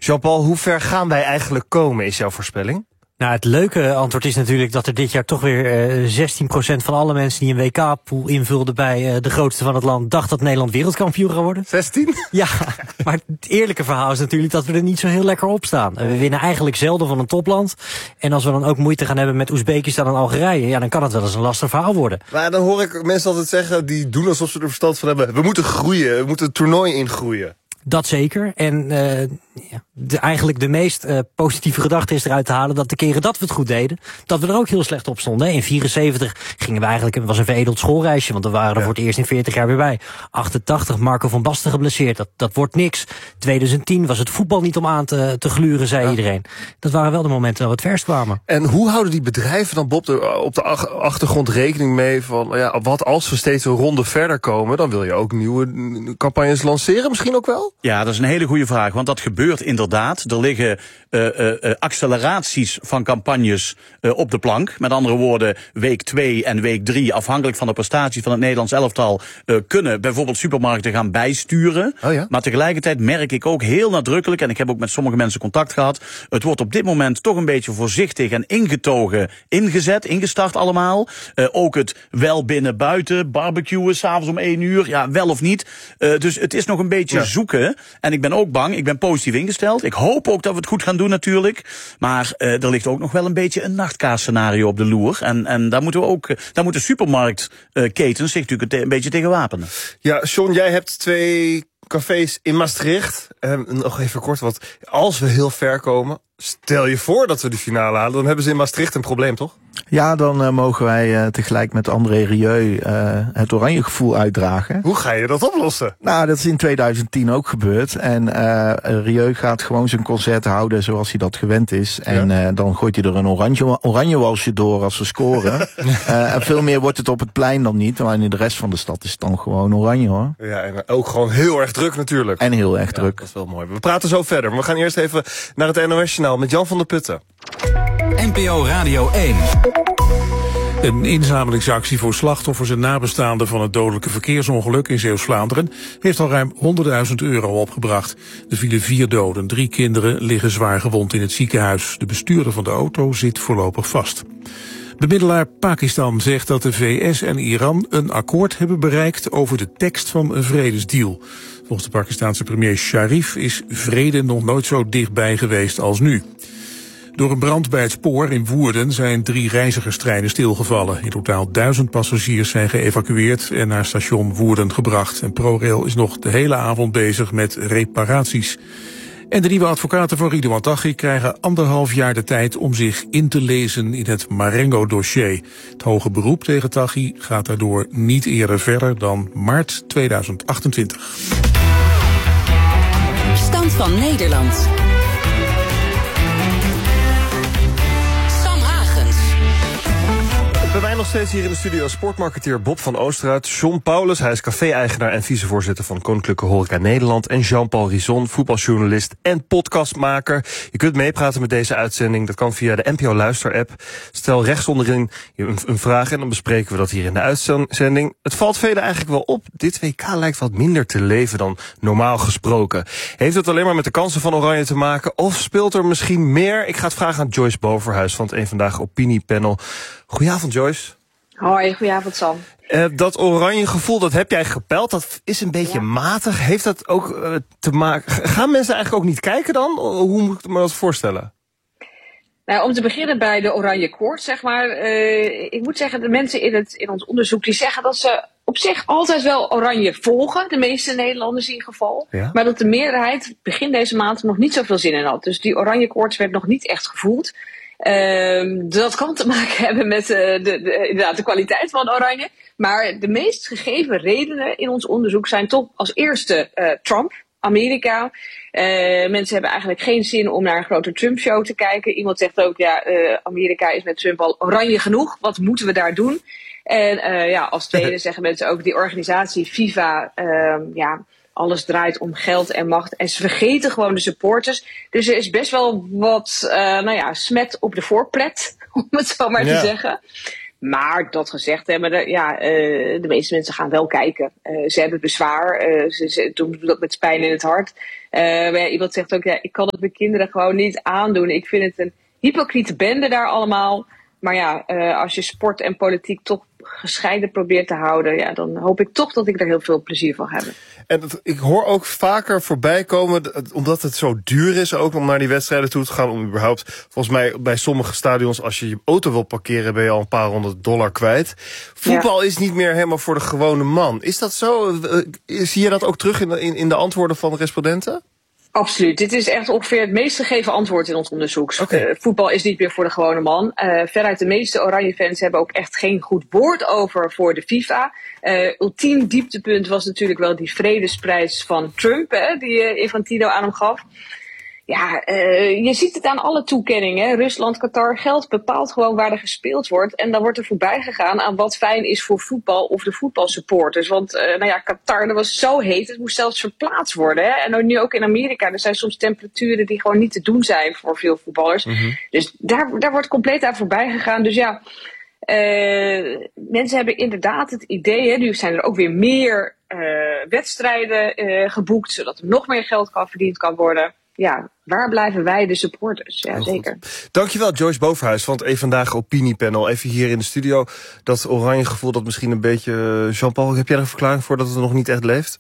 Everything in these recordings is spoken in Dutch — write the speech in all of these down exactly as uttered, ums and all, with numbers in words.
Jean-Paul, hoe ver gaan wij eigenlijk komen, is jouw voorspelling? Nou, het leuke antwoord is natuurlijk dat er dit jaar toch weer uh, zestien procent van alle mensen die een W K-pool invulden bij uh, de grootste van het land dacht dat Nederland wereldkampioen gaat worden. zestien? Ja, maar het eerlijke verhaal is natuurlijk dat we er niet zo heel lekker op staan. We winnen eigenlijk zelden van een topland. En als we dan ook moeite gaan hebben met Oezbekistan en Algerije, ja, dan kan het wel eens een lastig verhaal worden. Maar dan hoor ik mensen altijd zeggen, die doen alsof ze er verstand van hebben. We moeten groeien, we moeten het toernooi ingroeien. Dat zeker. En uh, ja, de, eigenlijk de meest uh, positieve gedachte is eruit te halen dat de keren dat we het goed deden, dat we er ook heel slecht op stonden. In vierenzeventig gingen we eigenlijk, het was een veredeld schoolreisje, want we waren er ja. voor het eerst in veertig jaar weer bij. achtentachtig, Marco van Basten geblesseerd, dat, dat wordt niks. twintig tien was het voetbal niet om aan te, te gluren, zei ja. iedereen. Dat waren wel de momenten dat we het verst kwamen. En hoe houden die bedrijven dan, Bob, er op de achtergrond rekening mee van, ja, wat als we steeds een ronde verder komen, dan wil je ook nieuwe campagnes lanceren, misschien ook wel? Ja, dat is een hele goede vraag, want dat gebeurt inderdaad. Er liggen uh, uh, acceleraties van campagnes uh, op de plank. Met andere woorden, week twee en week drie, afhankelijk van de prestaties van het Nederlands elftal, uh, kunnen bijvoorbeeld supermarkten gaan bijsturen. Oh ja? Maar tegelijkertijd merk ik ook heel nadrukkelijk, en ik heb ook met sommige mensen contact gehad, het wordt op dit moment toch een beetje voorzichtig en ingetogen ingezet, ingestart allemaal. Uh, ook het wel binnen buiten, barbecuen, s'avonds om één uur, ja, wel of niet. Uh, dus het is nog een beetje ja. zoeken. En ik ben ook bang, ik ben positief ingesteld. Ik hoop ook dat we het goed gaan doen natuurlijk. Maar uh, er ligt ook nog wel een beetje een nachtkaarsscenario op de loer. En, en daar moeten we ook, daar moeten supermarktketens zich natuurlijk een beetje tegen wapenen. Ja, John, jij hebt twee cafés in Maastricht. Um, nog even kort, want als we heel ver komen, stel je voor dat we de finale halen, dan hebben ze in Maastricht een probleem, toch? Ja, dan uh, mogen wij uh, tegelijk met André Rieu uh, het oranje gevoel uitdragen. Hoe ga je dat oplossen? Nou, dat is in twintig tien ook gebeurd. En uh, Rieu gaat gewoon zijn concert houden zoals hij dat gewend is. En ja. uh, dan gooit hij er een oranje, oranje walsje door als ze scoren. uh, en veel meer wordt het op het plein dan niet. Maar in de rest van de stad is het dan gewoon oranje, hoor. Ja, en ook gewoon heel erg druk natuurlijk. En heel erg ja, druk. Dat is wel mooi. We praten zo verder. Maar we gaan eerst even naar het N O S-journaal met Jan van der Putten. N P O Radio één. Een inzamelingsactie voor slachtoffers en nabestaanden van het dodelijke verkeersongeluk in Zeeuws-Vlaanderen heeft al ruim honderdduizend euro opgebracht. Er vielen vier doden, drie kinderen liggen zwaar gewond in het ziekenhuis. De bestuurder van de auto zit voorlopig vast. Bemiddelaar Pakistan zegt dat de V S en Iran een akkoord hebben bereikt over de tekst van een vredesdeal. Volgens de Pakistanse premier Sharif is vrede nog nooit zo dichtbij geweest als nu. Door een brand bij het spoor in Woerden zijn drie reizigerstreinen stilgevallen. In totaal duizend passagiers zijn geëvacueerd en naar station Woerden gebracht. En ProRail is nog de hele avond bezig met reparaties. En de nieuwe advocaten van Ridouan Taghi krijgen anderhalf jaar de tijd om zich in te lezen in het Marengo-dossier. Het hoge beroep tegen Taghi gaat daardoor niet eerder verder dan maart tweeduizend achtentwintig. Stand van Nederland. Bij mij nog steeds hier in de studio sportmarketeer Bob van Oosterhout, John Paulus, hij is café-eigenaar en vicevoorzitter van Koninklijke Horeca Nederland, en Jean-Paul Rizon, voetbaljournalist en podcastmaker. Je kunt meepraten met deze uitzending, dat kan via de N P O Luister-app. Stel rechts onderin een, een vraag en dan bespreken we dat hier in de uitzending. Het valt velen eigenlijk wel op, dit W K lijkt wat minder te leven dan normaal gesproken. Heeft het alleen maar met de kansen van Oranje te maken, of speelt er misschien meer? Ik ga het vragen aan Joyce Boverhuis van het Eén Vandaag opiniepanel. Goedenavond, Joyce. Hoi, goedenavond, Sam. Uh, dat oranje gevoel, dat heb jij gepeld. Dat is een beetje ja. matig. Heeft dat ook uh, te maken... Gaan mensen eigenlijk ook niet kijken dan? Hoe moet ik me dat voorstellen? Nou, om te beginnen bij de oranje koorts, zeg maar. Uh, ik moet zeggen, de mensen in, het, in ons onderzoek die zeggen dat ze op zich altijd wel oranje volgen. De meeste Nederlanders in ieder geval. Ja. Maar dat de meerderheid begin deze maand nog niet zoveel zin in had. Dus die oranje koorts werd nog niet echt gevoeld. Uh, dat kan te maken hebben met uh, de, de, inderdaad de kwaliteit van oranje. Maar de meest gegeven redenen in ons onderzoek zijn toch als eerste uh, Trump, Amerika. Uh, mensen hebben eigenlijk geen zin om naar een grote Trump-show te kijken. Iemand zegt ook, ja, uh, Amerika is met Trump al oranje genoeg. Wat moeten we daar doen? En uh, ja, als tweede zeggen mensen ook, die organisatie FIFA, uh, ja... alles draait om geld en macht. En ze vergeten gewoon de supporters. Dus er is best wel wat uh, nou ja, smet op de voorpret, om het zo maar ja. te zeggen. Maar dat gezegd hebben, de, ja, uh, de meeste mensen gaan wel kijken. Uh, ze hebben bezwaar, uh, ze, ze doen dat met pijn in het hart. Uh, maar ja, iemand zegt ook, ja, ik kan het mijn kinderen gewoon niet aandoen. Ik vind het een hypocriete bende daar allemaal. Maar ja, uh, als je sport en politiek toch gescheiden probeert te houden, ja, dan hoop ik toch dat ik er heel veel plezier van heb. En het, ik hoor ook vaker voorbij komen, omdat het zo duur is ook om naar die wedstrijden toe te gaan, om überhaupt, volgens mij bij sommige stadions, als je je auto wil parkeren, ben je al een paar honderd dollar kwijt. Voetbal ja. is niet meer helemaal voor de gewone man. Is dat zo? Zie je dat ook terug in de, in, in de antwoorden van de respondenten? Absoluut. Dit is echt ongeveer het meest gegeven antwoord in ons onderzoek. Okay. Uh, voetbal is niet meer voor de gewone man. Uh, veruit de meeste Oranje-fans hebben ook echt geen goed woord over voor de FIFA. Uh, ultiem dieptepunt was natuurlijk wel die vredesprijs van Trump, hè, die uh, Infantino aan hem gaf. Ja, uh, je ziet het aan alle toekenningen. Rusland, Qatar, geld bepaalt gewoon waar er gespeeld wordt. En dan wordt er voorbij gegaan aan wat fijn is voor voetbal of de voetbalsupporters. Want uh, nou ja, Qatar, dat was zo heet, het moest zelfs verplaatst worden. Hè? En nu ook in Amerika, er zijn soms temperaturen die gewoon niet te doen zijn voor veel voetballers. Mm-hmm. Dus daar, daar wordt compleet aan voorbij gegaan. Dus ja, uh, mensen hebben inderdaad het idee, hè, nu zijn er ook weer meer uh, wedstrijden uh, geboekt, zodat er nog meer geld kan verdiend kan worden. Ja, waar blijven wij de supporters? Ja, heel zeker. Goed. Dankjewel, Joyce Bovenhuis van het Eén Vandaag opiniepanel. Even hier in de studio. Dat oranje gevoel, dat misschien een beetje... Jean-Paul, heb jij er een verklaring voor dat het nog niet echt leeft?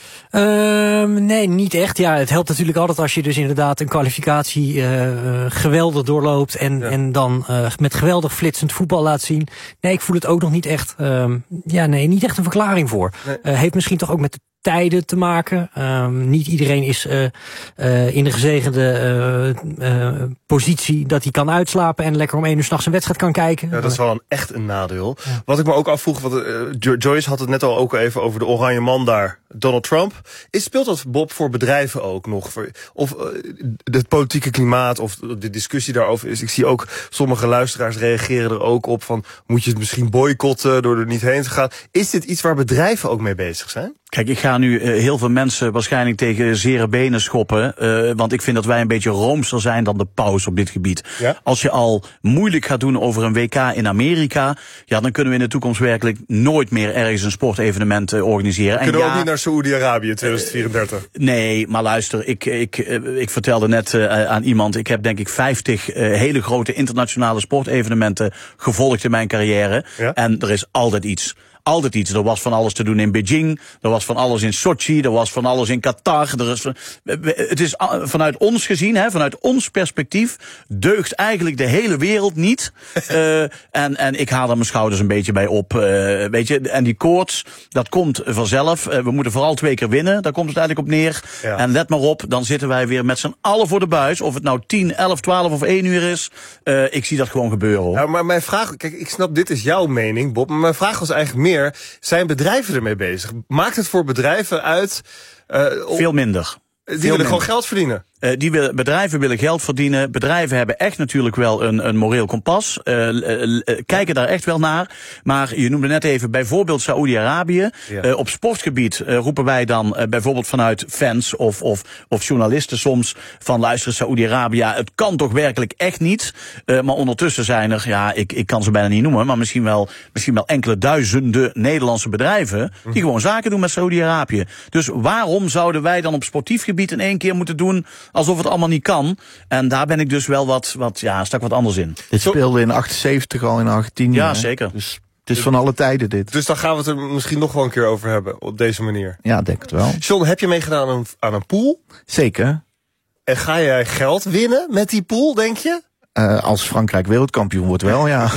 Um, nee, niet echt. Ja, het helpt natuurlijk altijd als je dus inderdaad een kwalificatie uh, geweldig doorloopt en, ja. en dan uh, met geweldig flitsend voetbal laat zien. Nee, ik voel het ook nog niet echt. Um, ja, nee, niet echt een verklaring voor. Nee. Uh, heeft misschien toch ook met de tijden te maken. Um, niet iedereen is uh, uh, in de gezegende uh, uh, positie dat hij kan uitslapen en lekker om één uur 's nachts een wedstrijd kan kijken. Ja, dat is wel een, echt een nadeel. Ja. Wat ik me ook afvroeg, wat, uh, Joyce had het net al ook even over de oranje man daar, Donald Trump. Is, speelt dat, Bob, voor bedrijven ook nog? Voor, of uh, het politieke klimaat of de discussie daarover is. Ik zie ook sommige luisteraars reageren er ook op van, moet je het misschien boycotten door er niet heen te gaan? Is dit iets waar bedrijven ook mee bezig zijn? Kijk, ik ga nu uh, heel veel mensen waarschijnlijk tegen zere benen schoppen. Uh, want ik vind dat wij een beetje roomser zijn dan de paus op dit gebied. Ja? Als je al moeilijk gaat doen over een W K in Amerika, ja, dan kunnen we in de toekomst werkelijk nooit meer ergens een sportevenement uh, organiseren. Kunnen we ja, ook niet naar Saoedi-Arabië twintig vierendertig? Uh, nee, maar luister, ik, ik, uh, ik vertelde net uh, aan iemand, ik heb denk ik vijftig uh, hele grote internationale sportevenementen gevolgd in mijn carrière. Ja? En er is altijd iets. Altijd iets. Er was van alles te doen in Beijing. Er was van alles in Sochi. Er was van alles in Qatar. Er is van, het is vanuit ons gezien, hè, vanuit ons perspectief, deugt eigenlijk de hele wereld niet. uh, en, en ik haal er mijn schouders een beetje bij op. Uh, weet je, en die koorts, dat komt vanzelf. Uh, we moeten vooral twee keer winnen. Daar komt het eigenlijk op neer. Ja. En let maar op, dan zitten wij weer met z'n allen voor de buis. Of het nou tien, elf, twaalf of één uur is. Uh, ik zie dat gewoon gebeuren, hoor. Ja, maar mijn vraag, kijk, ik snap, dit is jouw mening, Bob. Maar mijn vraag was eigenlijk meer, zijn bedrijven ermee bezig? Maakt het voor bedrijven uit? Uh, Veel minder. Die Veel willen gewoon geld verdienen. Uh, die willen, bedrijven willen geld verdienen. Bedrijven hebben echt natuurlijk wel een, een moreel kompas. Uh, uh, uh, kijken daar echt wel naar. Maar je noemde net even bijvoorbeeld Saoedi-Arabië. Ja. Uh, op sportgebied uh, roepen wij dan uh, bijvoorbeeld vanuit fans of, of, of journalisten soms van luister, Saoedi-Arabië, het kan toch werkelijk echt niet. Uh, maar ondertussen zijn er, ja, ik, ik kan ze bijna niet noemen, maar misschien wel, misschien wel enkele duizenden Nederlandse bedrijven die mm. gewoon zaken doen met Saoedi-Arabië. Dus waarom zouden wij dan op sportief gebied in één keer moeten doen alsof het allemaal niet kan? En daar ben ik dus wel wat, wat ja, stak wat anders in. Dit speelde in achtenzeventig al in Argentinië. Ja, zeker. Dus het is van alle tijden dit. Dus dan gaan we het er misschien nog wel een keer over hebben, op deze manier. Ja, denk het wel. John, heb je meegedaan aan een, aan een pool? Zeker. En ga jij geld winnen met die pool, denk je? Uh, als Frankrijk wereldkampioen wordt wel, ja.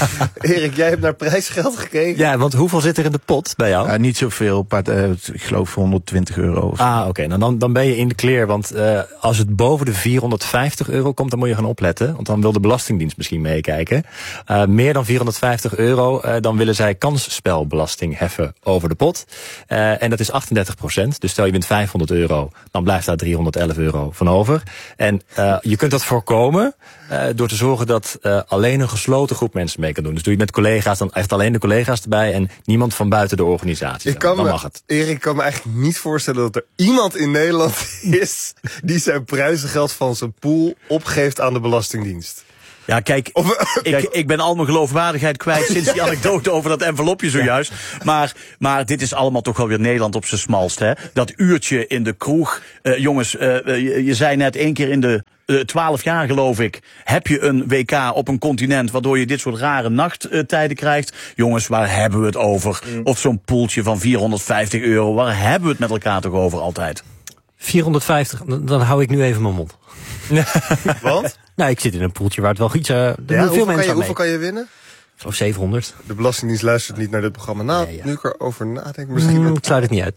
Erik, jij hebt naar prijsgeld gekeken. Ja, want hoeveel zit er in de pot bij jou? Uh, niet zoveel, maar, uh, ik geloof honderdtwintig euro. Ah, oké. Okay. Nou, dan, dan ben je in de clear. Want uh, als het boven de vierhonderdvijftig euro komt, dan moet je gaan opletten. Want dan wil de Belastingdienst misschien meekijken. Uh, meer dan vierhonderdvijftig euro, uh, dan willen zij kansspelbelasting heffen over de pot. Uh, en dat is achtendertig procent. Dus stel je wint vijfhonderd euro, dan blijft daar driehonderdelf euro van over. En uh, je kunt dat voorkomen Uh, door te zorgen dat uh, alleen een gesloten groep mensen mee kan doen. Dus doe je met collega's, dan echt alleen de collega's erbij en niemand van buiten de organisatie. Ik kan dan me, mag het. Erik, ik kan me eigenlijk niet voorstellen dat er iemand in Nederland is die zijn prijzengeld van zijn pool opgeeft aan de Belastingdienst. Ja, kijk, Of, ik, ik ben al mijn geloofwaardigheid kwijt sinds die anekdote over dat envelopje zojuist. Maar, maar dit is allemaal toch wel weer Nederland op zijn smalst, hè? Dat uurtje in de kroeg. Uh, jongens, uh, je, je zei net één keer in de twaalf uh, jaar, geloof ik, heb je een W K op een continent waardoor je dit soort rare nachttijden uh, krijgt. Jongens, waar hebben we het over? Mm. Of zo'n poeltje van vierhonderdvijftig euro, waar hebben we het met elkaar toch over altijd? vierhonderdvijftig, dan hou ik nu even mijn mond. Want? Nou, ik zit in een poeltje waar het wel iets... Uh, ja, veel hoeveel, mensen kan je, aan hoeveel kan je winnen? Of zevenhonderd. De Belastingdienst luistert niet naar dit programma. Nou, nee, ja. Nu ik erover nadenk, misschien... Mm, ik sluit het niet uit.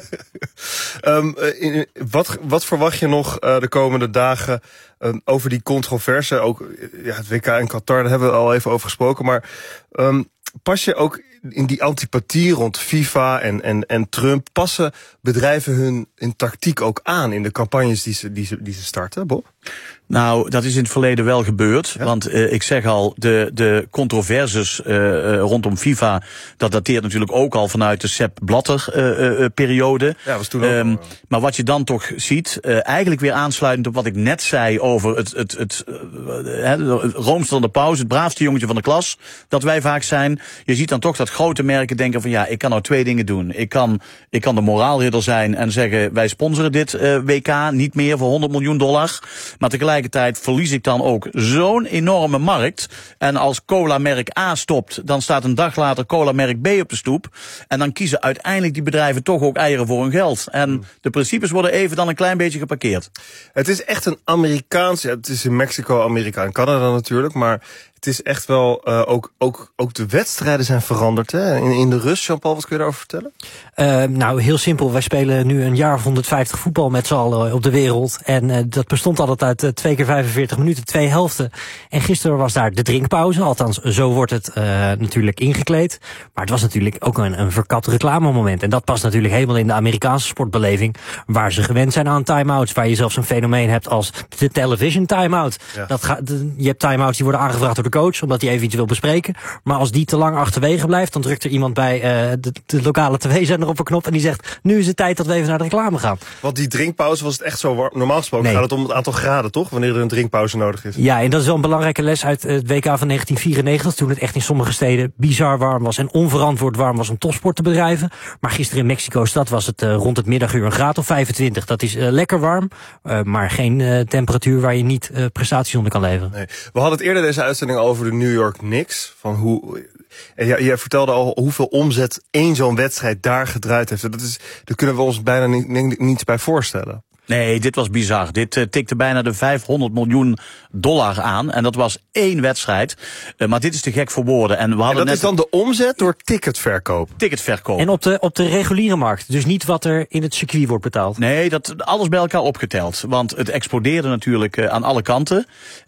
um, in, in, wat, wat verwacht je nog uh, de komende dagen um, over die controverse? Ook ja, het W K in Qatar, daar hebben we al even over gesproken. Maar um, pas je ook in die antipathie rond FIFA en, en, en Trump... passen bedrijven hun, hun tactiek ook aan in de campagnes die ze, die ze, die ze starten, Bob? Nou, dat is in het verleden wel gebeurd. Ja? Want uh, ik zeg al, de, de controverses uh, uh, rondom FIFA... dat dateert natuurlijk ook al vanuit de Sepp Blatter-periode. Uh, uh, ja, was toen ook um, maar wat je dan toch ziet, uh, eigenlijk weer aansluitend op wat ik net zei... over het, het, het uh, uh, roomster van de pauze, het braafste jongetje van de klas... dat wij vaak zijn. Je ziet dan toch dat grote merken denken van... ja, ik kan nou twee dingen doen. Ik kan, ik kan de moraalridder zijn en zeggen... wij sponsoren dit uh, W K niet meer voor honderd miljoen dollar... maar tegelijkertijd verlies ik dan ook zo'n enorme markt. En als cola-merk A stopt, dan staat een dag later cola-merk B op de stoep. En dan kiezen uiteindelijk die bedrijven toch ook eieren voor hun geld. En hmm. de principes worden even dan een klein beetje geparkeerd. Het is echt een Amerikaans... Ja, het is in Mexico, Amerika en Canada natuurlijk, maar... Het is echt wel, uh, ook, ook, ook de wedstrijden zijn veranderd, hè? In, in de rust. Jean-Paul, wat kun je daarover vertellen? Uh, nou, heel simpel. Wij spelen nu een jaar of honderdvijftig voetbal met z'n allen op de wereld. En uh, dat bestond altijd uit uh, twee keer vijfenveertig minuten, twee helften. En gisteren was daar de drinkpauze. Althans, zo wordt het uh, natuurlijk ingekleed. Maar het was natuurlijk ook een, een verkapt reclamemoment. En dat past natuurlijk helemaal in de Amerikaanse sportbeleving. Waar ze gewend zijn aan time-outs. Waar je zelfs een fenomeen hebt als de television time-out. Ja. Dat ga, de, je hebt time-outs die worden aangevraagd door de coach, omdat hij even iets wil bespreken. Maar als die te lang achterwege blijft, dan drukt er iemand bij uh, de, de lokale tv-zender op een knop en die zegt, nu is het tijd dat we even naar de reclame gaan. Want die drinkpauze, was het echt zo warm? Normaal gesproken nee. gaat het om het aantal graden, toch? Wanneer er een drinkpauze nodig is. Ja, en dat is wel een belangrijke les uit het W K van negentien vierennegentig, toen het echt in sommige steden bizar warm was en onverantwoord warm was om topsport te bedrijven. Maar gisteren in Mexico-stad was het uh, rond het middaguur een graad of vijfentwintig. Dat is uh, lekker warm, uh, maar geen uh, temperatuur waar je niet uh, prestaties onder kan leveren. Nee. We hadden het eerder deze uitzending over de New York Knicks. Van hoe, en jij, jij vertelde al hoeveel omzet één zo'n wedstrijd daar gedraaid heeft. Dat, is, dat kunnen we ons bijna niet, niets bij voorstellen. Nee, dit was bizar. Dit uh, tikte bijna de vijfhonderd miljoen dollar aan. En dat was één wedstrijd. Uh, maar dit is te gek voor woorden. En, we hadden en dat net is dan de omzet door ticketverkoop? Ticketverkoop. En op de, op de reguliere markt. Dus niet wat er in het circuit wordt betaald? Nee, dat, alles bij elkaar opgeteld. Want het explodeerde natuurlijk uh, aan alle kanten.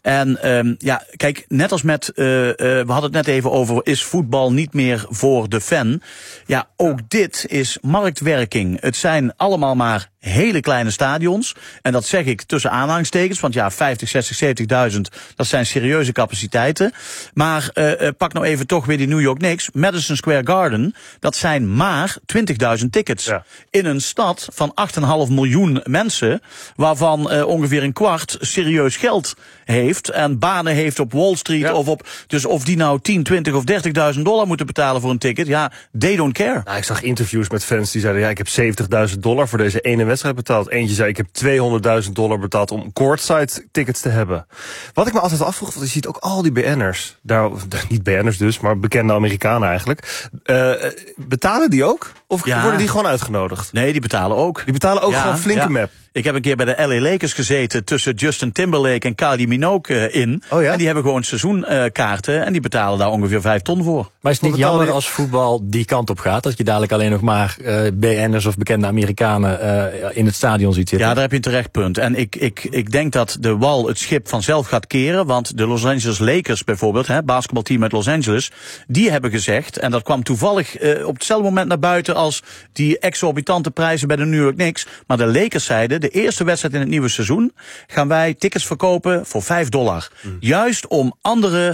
En um, ja, kijk, net als met... Uh, uh, we hadden het net even over... is voetbal niet meer voor de fan? Ja, ook ja. dit is marktwerking. Het zijn allemaal maar hele kleine stadions. En dat zeg ik tussen aanhalingstekens. Want ja, vijftig, zestig, zeventigduizend, dat zijn serieuze capaciteiten. Maar uh, pak nou even toch weer die New York Knicks. Madison Square Garden, dat zijn maar twintigduizend tickets. Ja. In een stad van acht komma vijf miljoen mensen. Waarvan uh, ongeveer een kwart serieus geld heeft. En banen heeft op Wall Street. Ja. Of op, dus of die nou tien, twintig of dertigduizend dollar moeten betalen voor een ticket. Ja, they don't care. Nou, ik zag interviews met fans die zeiden... ja, ik heb zeventigduizend dollar voor deze ene wedstrijd betaald. Eentje zei, ik heb tweehonderdduizend dollar betaald om courtside tickets te hebben. Wat ik me altijd afvroeg, want je ziet ook al die B N'ers, daar, niet B N'ers dus, maar bekende Amerikanen eigenlijk. Uh, betalen die ook? Of ja. worden die gewoon uitgenodigd? Nee, die betalen ook. Die betalen ook ja, gewoon flinke ja. map. Ik heb een keer bij de L A Lakers gezeten tussen Justin Timberlake en Kylie Minogue uh, in. Oh ja? En die hebben gewoon seizoenkaarten uh, en die betalen daar ongeveer vijf ton voor. Maar is het niet jammer die... als voetbal die kant op gaat? Dat je dadelijk alleen nog maar uh, B N'ers of bekende Amerikanen uh, in het stadion ziet zitten? Ja, daar heb je een terecht punt. En ik, ik, ik denk dat de wal het schip vanzelf gaat keren. Want de Los Angeles Lakers bijvoorbeeld, hè, basketbalteam uit Los Angeles, die hebben gezegd, en dat kwam toevallig uh, op hetzelfde moment naar buiten als die exorbitante prijzen bij de New York Knicks. Maar de Lakers zeiden, de eerste wedstrijd in het nieuwe seizoen gaan wij tickets verkopen voor vijf dollar. Mm. Juist om andere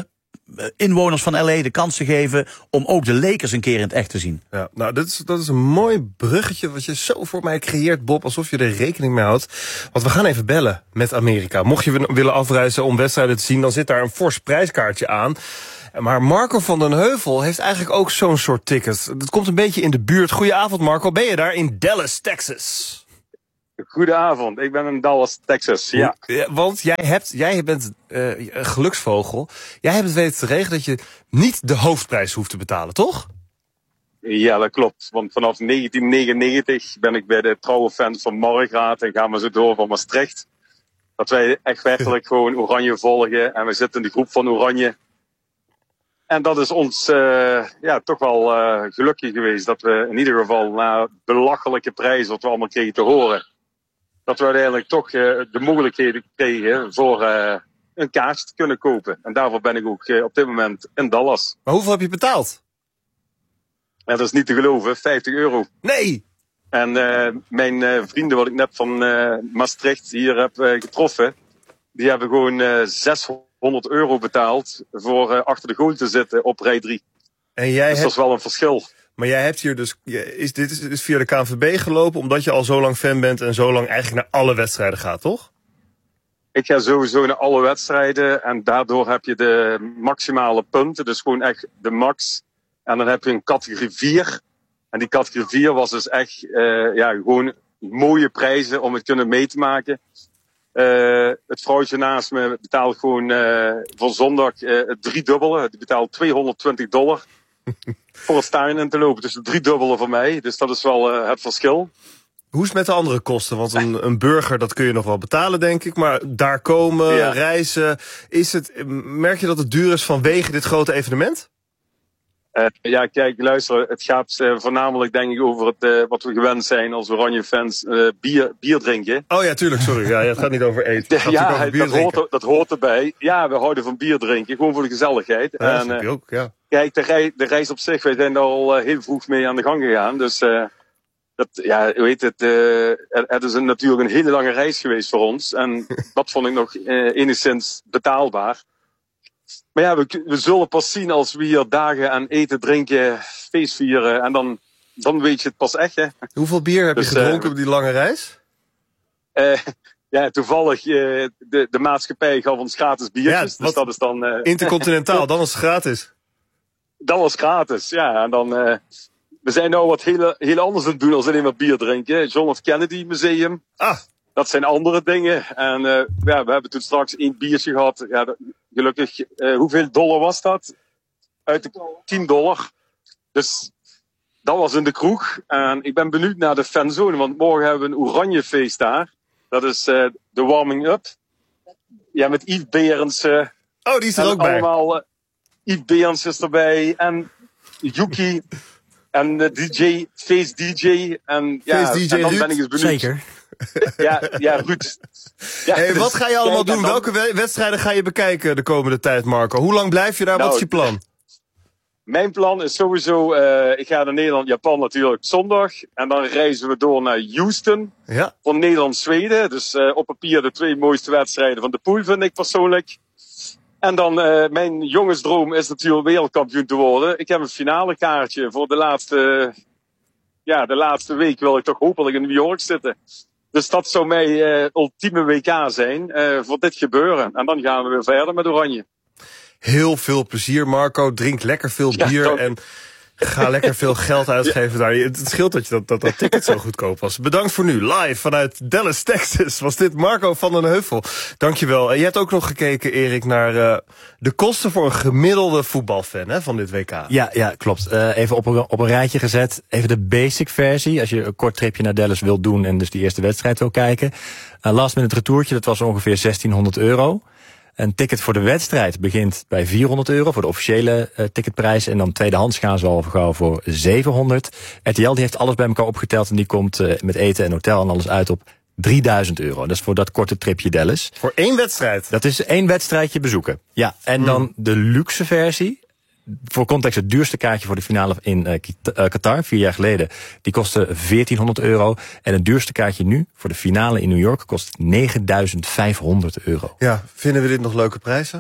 inwoners van L A de kans te geven om ook de Lakers een keer in het echt te zien. Ja, nou, dat is, dat is een mooi bruggetje wat je zo voor mij creëert, Bob, alsof je er rekening mee houdt. Want we gaan even bellen met Amerika. Mocht je willen afreizen om wedstrijden te zien, dan zit daar een fors prijskaartje aan. Maar Marco van den Heuvel heeft eigenlijk ook zo'n soort ticket. Dat komt een beetje in de buurt. Goedenavond, Marco. Ben je daar in Dallas, Texas? Goedenavond, ik ben in Dallas, Texas, ja. ja want jij, hebt, jij bent uh, een geluksvogel. Jij hebt het weten te regelen dat je niet de hoofdprijs hoeft te betalen, toch? Ja, dat klopt. Want vanaf negentien negenennegentig ben ik bij de trouwe fans van Margraat en gaan we zo door van Maastricht. Dat wij echt werkelijk gewoon Oranje volgen en we zitten in de groep van Oranje. En dat is ons uh, ja, toch wel uh, gelukkig geweest dat we in ieder geval na belachelijke prijzen wat we allemaal kregen te horen, dat we uiteindelijk toch uh, de mogelijkheden kregen voor uh, een kaartje te kunnen kopen. En daarvoor ben ik ook uh, op dit moment in Dallas. Maar hoeveel heb je betaald? Ja, dat is niet te geloven, vijftig euro. Nee! En uh, mijn uh, vrienden wat ik net van uh, Maastricht hier heb uh, getroffen, die hebben gewoon uh, zeshonderd euro betaald voor uh, achter de goal te zitten op rij drie. En jij dus hebt... dat is wel een verschil. Maar jij hebt hier dus, is dit is, is via de K N V B gelopen, omdat je al zo lang fan bent en zo lang eigenlijk naar alle wedstrijden gaat, toch? Ik ga sowieso naar alle wedstrijden en daardoor heb je de maximale punten, dus gewoon echt de max. En dan heb je een categorie vier. En die categorie vier was dus echt, uh, ja, gewoon mooie prijzen om het kunnen mee te maken. Uh, het vrouwtje naast me betaalt gewoon uh, voor zondag uh, het driedubbele. Die betaalt tweehonderdtwintig dollar. Voor het stadion in te lopen. Dus het driedubbele voor mij. Dus dat is wel uh, het verschil. Hoe is het met de andere kosten? Want een, een burger, dat kun je nog wel betalen, denk ik. Maar daar komen, ja. reizen. Is het, merk je dat het duur is vanwege dit grote evenement? Uh, ja, kijk, luister. Het gaat uh, voornamelijk, denk ik, over het, uh, wat we gewend zijn als Oranje-fans. Uh, bier, bier drinken. Oh ja, tuurlijk, sorry. Ja, het gaat niet over eten. Het ja, over bier dat, hoort, dat hoort erbij. Ja, we houden van bier drinken. Gewoon voor de gezelligheid. Ja, dat en, heb je ook, ja. Kijk, de, rei, de reis op zich, wij zijn daar al uh, heel vroeg mee aan de gang gegaan. Dus uh, dat, ja, weet het, uh, het is een, natuurlijk een hele lange reis geweest voor ons. En dat vond ik nog uh, enigszins betaalbaar. Maar ja, we, we zullen pas zien als we hier dagen aan eten, drinken, feest vieren. En dan, dan weet je het pas echt, hè. Hoeveel bier heb dus, je gedronken uh, op die lange reis? Uh, ja, toevallig, uh, de, de maatschappij gaf ons gratis biertjes. Ja, dus dat is dan... Uh, Intercontinentaal, dan was het gratis. Dat was gratis, ja. En dan... Uh, we zijn nou wat heel, heel anders aan het doen dan alleen maar bier drinken. John F. Kennedy Museum. Ah. Dat zijn andere dingen. En uh, ja, we hebben toen straks één biertje gehad. Ja, dat, gelukkig, uh, hoeveel dollar was dat? Uit de tien dollar. Dus dat was in de kroeg. En ik ben benieuwd naar de fanzone, want morgen hebben we een Oranjefeest daar. Dat is uh, de warming-up. Ja, met Yves Berends. Uh, oh, die is er ook bij. Allemaal, uh, Yves Berends is erbij. En Yuki. En de D J, Face D J. En, ja, Face D J en dan Ruud? ben ik eens benieuwd. Zeker. Ja, ja, Ruud. Ja, hey, dus, wat ga je allemaal kijk, doen? dan, Welke wedstrijden ga je bekijken de komende tijd, Marco? Hoe lang blijf je daar? Nou, wat is je plan? Mijn plan is sowieso, uh, ik ga naar Nederland-Japan natuurlijk zondag. En dan reizen we door naar Houston. Ja. Van Nederland-Zweden. Dus uh, op papier de twee mooiste wedstrijden van de pool, vind ik persoonlijk. En dan, uh, mijn jongensdroom is natuurlijk wereldkampioen te worden. Ik heb een finale kaartje voor de laatste, uh, ja, de laatste week wil ik toch hopelijk in New York zitten. Dus dat zou mijn uh, ultieme W K zijn uh, voor dit gebeuren. En dan gaan we weer verder met Oranje. Heel veel plezier, Marco. Drink lekker veel bier ja, en ga lekker veel geld uitgeven daar. Het scheelt dat je dat, dat, dat ticket zo goedkoop was. Bedankt voor nu. Live vanuit Dallas, Texas was dit Marco van den Heuvel. Dankjewel. En je hebt ook nog gekeken, Erik, naar uh, de kosten voor een gemiddelde voetbalfan, hè, van dit W K. Ja, ja, klopt. Uh, even op een, op een rijtje gezet. Even de basic versie. Als je een kort tripje naar Dallas wilt doen en dus die eerste wedstrijd wil kijken. Uh, last minute retourtje, dat was ongeveer zestienhonderd euro. Een ticket voor de wedstrijd begint bij vierhonderd euro voor de officiële uh, ticketprijs. En dan tweedehands gaan ze al gauw voor zevenhonderd. R T L die heeft alles bij elkaar opgeteld en die komt uh, met eten en hotel en alles uit op drieduizend euro. Dat is voor dat korte tripje Dallas. Voor één wedstrijd? Dat is één wedstrijdje bezoeken. Ja, en dan hmm. de luxe versie. Voor context, het duurste kaartje voor de finale in uh, Qatar, vier jaar geleden, die kostte veertienhonderd euro. En het duurste kaartje nu, voor de finale in New York, kost negenduizend vijfhonderd euro. Ja, vinden we dit nog leuke prijzen?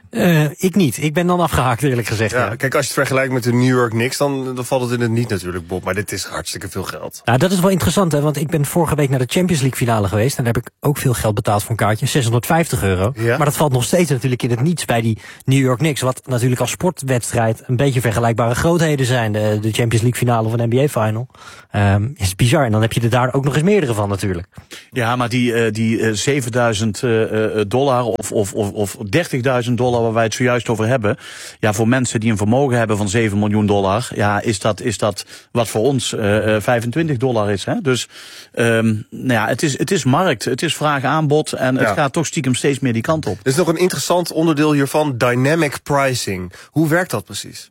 Uh, ik niet. Ik ben dan afgehaakt, eerlijk gezegd. Ja, ja. Kijk, als je het vergelijkt met de New York Knicks, dan, dan valt het in het niet natuurlijk, Bob. Maar dit is hartstikke veel geld. Nou, dat is wel interessant, hè, want ik ben vorige week naar de Champions League finale geweest. En daar heb ik ook veel geld betaald voor een kaartje, zeshonderdvijftig euro. Ja. Maar dat valt nog steeds natuurlijk in het niets bij die New York Knicks. Wat natuurlijk als sportwedstrijd een beetje vergelijkbare grootheden zijn. De, de Champions League finale of een N B A final. Um, is bizar. En dan heb je er daar ook nog eens meerdere van natuurlijk. Ja, maar die, uh, die uh, zevenduizend uh, dollar of, of, of, of dertigduizend dollar waar wij het zojuist over hebben. Ja, voor mensen die een vermogen hebben van zeven miljoen dollar. Ja, is dat, is dat wat voor ons uh, vijfentwintig dollar is. Hè? Dus um, nou ja, het is, het is markt. Het is vraag-aanbod. En ja. het gaat toch stiekem steeds meer die kant op. Er is nog een interessant onderdeel hiervan. Dynamic pricing. Hoe werkt dat precies?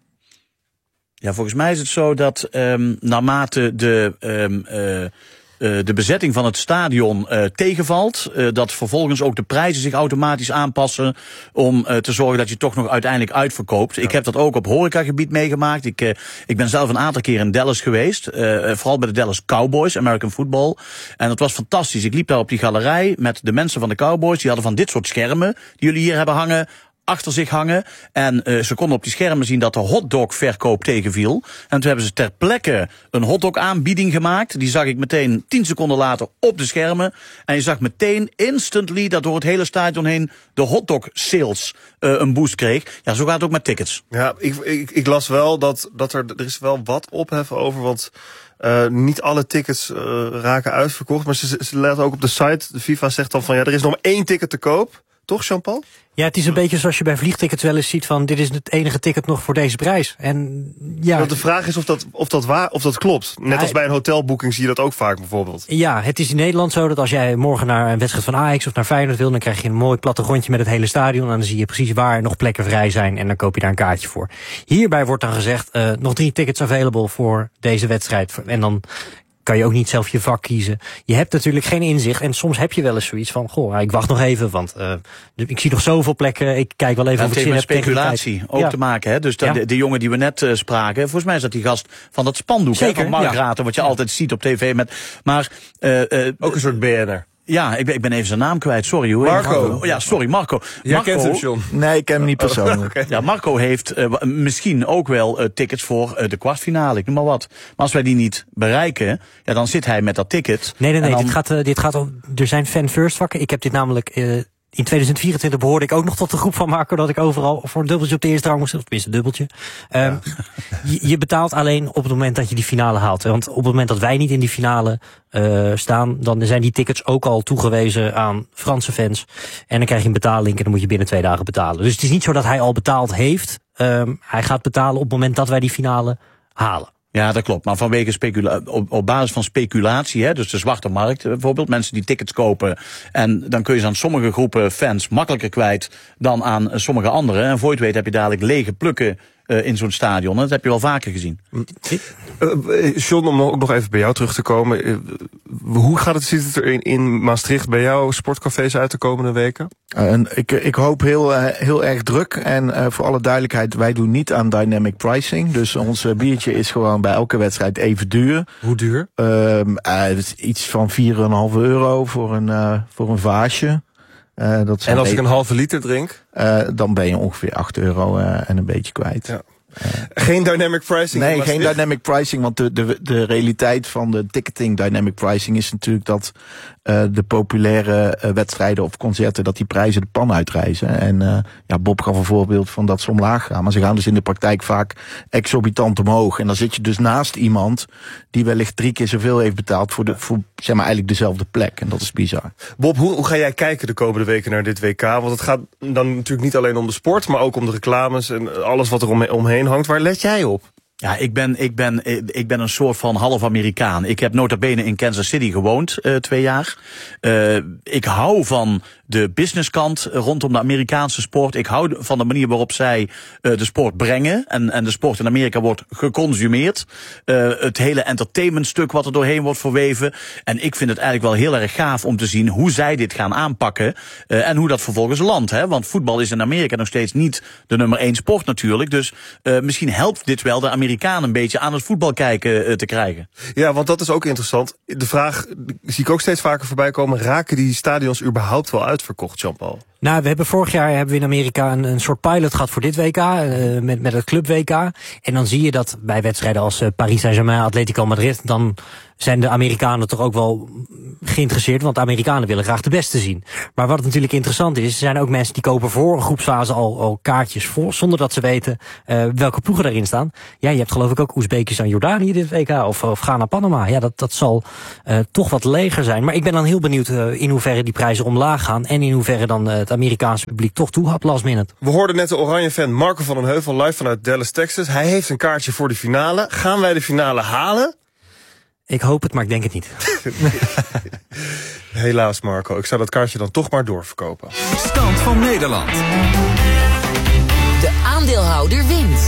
Ja, volgens mij is het zo dat um, naarmate de... Um, uh, Uh, de bezetting van het stadion uh, tegenvalt, uh, dat vervolgens ook de prijzen zich automatisch aanpassen om uh, te zorgen dat je toch nog uiteindelijk uitverkoopt. Ja. Ik heb dat ook op horecagebied meegemaakt. Ik, uh, ik ben zelf een aantal keer in Dallas geweest, uh, vooral bij de Dallas Cowboys, American Football. En dat was fantastisch. Ik liep daar op die galerij met de mensen van de Cowboys. Die hadden van dit soort schermen die jullie hier hebben hangen achter zich hangen. En uh, ze konden op die schermen zien dat de hotdog-verkoop tegenviel. En toen hebben ze ter plekke een hotdog-aanbieding gemaakt. Die zag ik meteen tien seconden later op de schermen. En je zag meteen instantly dat door het hele stadion heen de hotdog-sales uh, een boost kreeg. Ja, zo gaat het ook met tickets. Ja, ik, ik, ik las wel dat, dat er, er is wel wat ophef over, want Uh, niet alle tickets uh, raken uitverkocht. Maar ze, ze laten ook op de site, de FIFA zegt dan van ja, er is nog maar één ticket te koop. Toch, Jean-Paul? Ja, het is een beetje zoals je bij vliegtickets wel eens ziet van dit is het enige ticket nog voor deze prijs. En ja, want de vraag is of dat, of dat, waar, of dat klopt. Net als bij een hotelboeking zie je dat ook vaak bijvoorbeeld. Ja, het is in Nederland zo dat als jij morgen naar een wedstrijd van Ajax of naar Feyenoord wil, dan krijg je een mooi plattegrondje met het hele stadion. En dan zie je precies waar nog plekken vrij zijn en dan koop je daar een kaartje voor. Hierbij wordt dan gezegd, uh, nog drie tickets available voor deze wedstrijd. En dan kan je ook niet zelf je vak kiezen. Je hebt natuurlijk geen inzicht. En soms heb je wel eens zoiets van, goh, ik wacht nog even, want uh, ik zie nog zoveel plekken. Ik kijk wel even ja, of ik zin heb. Het heeft met speculatie ook ja. te maken. Hè? Dus de, ja. de, de jongen die we net uh, spraken, volgens mij is dat die gast van dat spandoek, hè, van Mark Raten, wat je ja. altijd ziet op tv. Met, maar uh, uh, ook een soort B N R. Ja, ik ben, ik ben even zijn naam kwijt. Sorry. Hoe Marco. Marco. Ja, sorry, Marco. Jij Marco, kent hem, John? Nee, ik ken hem niet persoonlijk. Okay. Ja, Marco heeft uh, misschien ook wel uh, tickets voor uh, de kwartfinale. Ik noem maar wat. Maar als wij die niet bereiken, ja, dan zit hij met dat ticket. Nee, nee, nee. Dan... Dit gaat, uh, dit gaat om. Er zijn fan-first vakken. Ik heb dit namelijk. Uh, In tweeduizend vierentwintig behoorde ik ook nog tot de groep van Marco dat ik overal voor een dubbeltje op de eerste rang moest. Of tenminste een dubbeltje. Um, ja. je, je betaalt alleen op het moment dat je die finale haalt. Want op het moment dat wij niet in die finale uh, staan, dan zijn die tickets ook al toegewezen aan Franse fans. En dan krijg je een betaallink en dan moet je binnen twee dagen betalen. Dus het is niet zo dat hij al betaald heeft. Um, hij gaat betalen op het moment dat wij die finale halen. Ja, dat klopt. Maar vanwege specula- op, op basis van speculatie, hè, dus de zwarte markt bijvoorbeeld, mensen die tickets kopen. En dan kun je ze aan sommige groepen fans makkelijker kwijt dan aan sommige anderen. En voor je het weet heb je dadelijk lege plukken uh, in zo'n stadion. En dat heb je wel vaker gezien. Uh, John, om ook nog even bij jou terug te komen. Uh, hoe gaat het, ziet het er in, in Maastricht bij jou sportcafés uit de komende weken? Uh, en ik, ik hoop heel, uh, heel erg druk. En uh, voor alle duidelijkheid, wij doen niet aan dynamic pricing. Dus ons uh, biertje is gewoon bij elke wedstrijd even duur. Hoe duur? Uh, uh, iets van vier komma vijf euro voor een, uh, voor een vaasje. Uh, dat en als ik een halve liter drink? Uh, dan ben je ongeveer acht euro uh, en een beetje kwijt. Ja. Uh, geen dynamic pricing? Nee, geen dynamic pricing, want de, de, de realiteit van de ticketing dynamic pricing is natuurlijk dat uh, de populaire uh, wedstrijden of concerten, dat die prijzen de pan uitreizen. En uh, ja, Bob gaf een voorbeeld van dat ze omlaag gaan, maar ze gaan dus in de praktijk vaak exorbitant omhoog. En dan zit je dus naast iemand die wellicht drie keer zoveel heeft betaald voor, de, voor zeg maar eigenlijk dezelfde plek. En dat is bizar. Bob, hoe, hoe ga jij kijken de komende weken naar dit W K? Want het gaat dan natuurlijk niet alleen om de sport, maar ook om de reclames en alles wat er om, omheen hangt. Waar let jij op? Ja, ik ben, ik ben, ik ben een soort van half Amerikaan. Ik heb nota bene in Kansas City gewoond, uh, twee jaar. Uh, ik hou van de businesskant rondom de Amerikaanse sport. Ik hou van de manier waarop zij uh, de sport brengen. En, en de sport in Amerika wordt geconsumeerd. Uh, het hele entertainmentstuk wat er doorheen wordt verweven. En ik vind het eigenlijk wel heel erg gaaf om te zien hoe zij dit gaan aanpakken. Uh, en hoe dat vervolgens landt. Hè? Want voetbal is in Amerika nog steeds niet de nummer één sport natuurlijk. Dus uh, misschien helpt dit wel de Amerikanen een beetje aan het voetbal kijken uh, te krijgen. Ja, want dat is ook interessant. De vraag zie ik ook steeds vaker voorbij komen. Raken die stadions überhaupt wel uit? uitverkocht, Jean-Paul? Nou, we hebben vorig jaar hebben we in Amerika een, een soort pilot gehad voor dit W K, uh, met, met het Club W K. En dan zie je dat bij wedstrijden als uh, Paris Saint-Germain, Atletico Madrid, dan zijn de Amerikanen toch ook wel geïnteresseerd, want de Amerikanen willen graag de beste zien. Maar wat natuurlijk interessant is, er zijn ook mensen die kopen voor een groepsfase al, al kaartjes voor, zonder dat ze weten uh, welke ploegen daarin staan. Ja, je hebt geloof ik ook Oezbekistan, Jordanië dit W K, of, of Ghana, Panama. Ja, dat, dat zal uh, toch wat leger zijn. Maar ik ben dan heel benieuwd uh, in hoeverre die prijzen omlaag gaan en in hoeverre dan uh, het Amerikaanse publiek toch toe had last minute. We hoorden net de Oranje-fan Marco van den Heuvel live vanuit Dallas, Texas. Hij heeft een kaartje voor de finale. Gaan wij de finale halen? Ik hoop het, maar ik denk het niet. Helaas, Marco. Ik zou dat kaartje dan toch maar doorverkopen. Stand van Nederland. De aandeelhouder wint.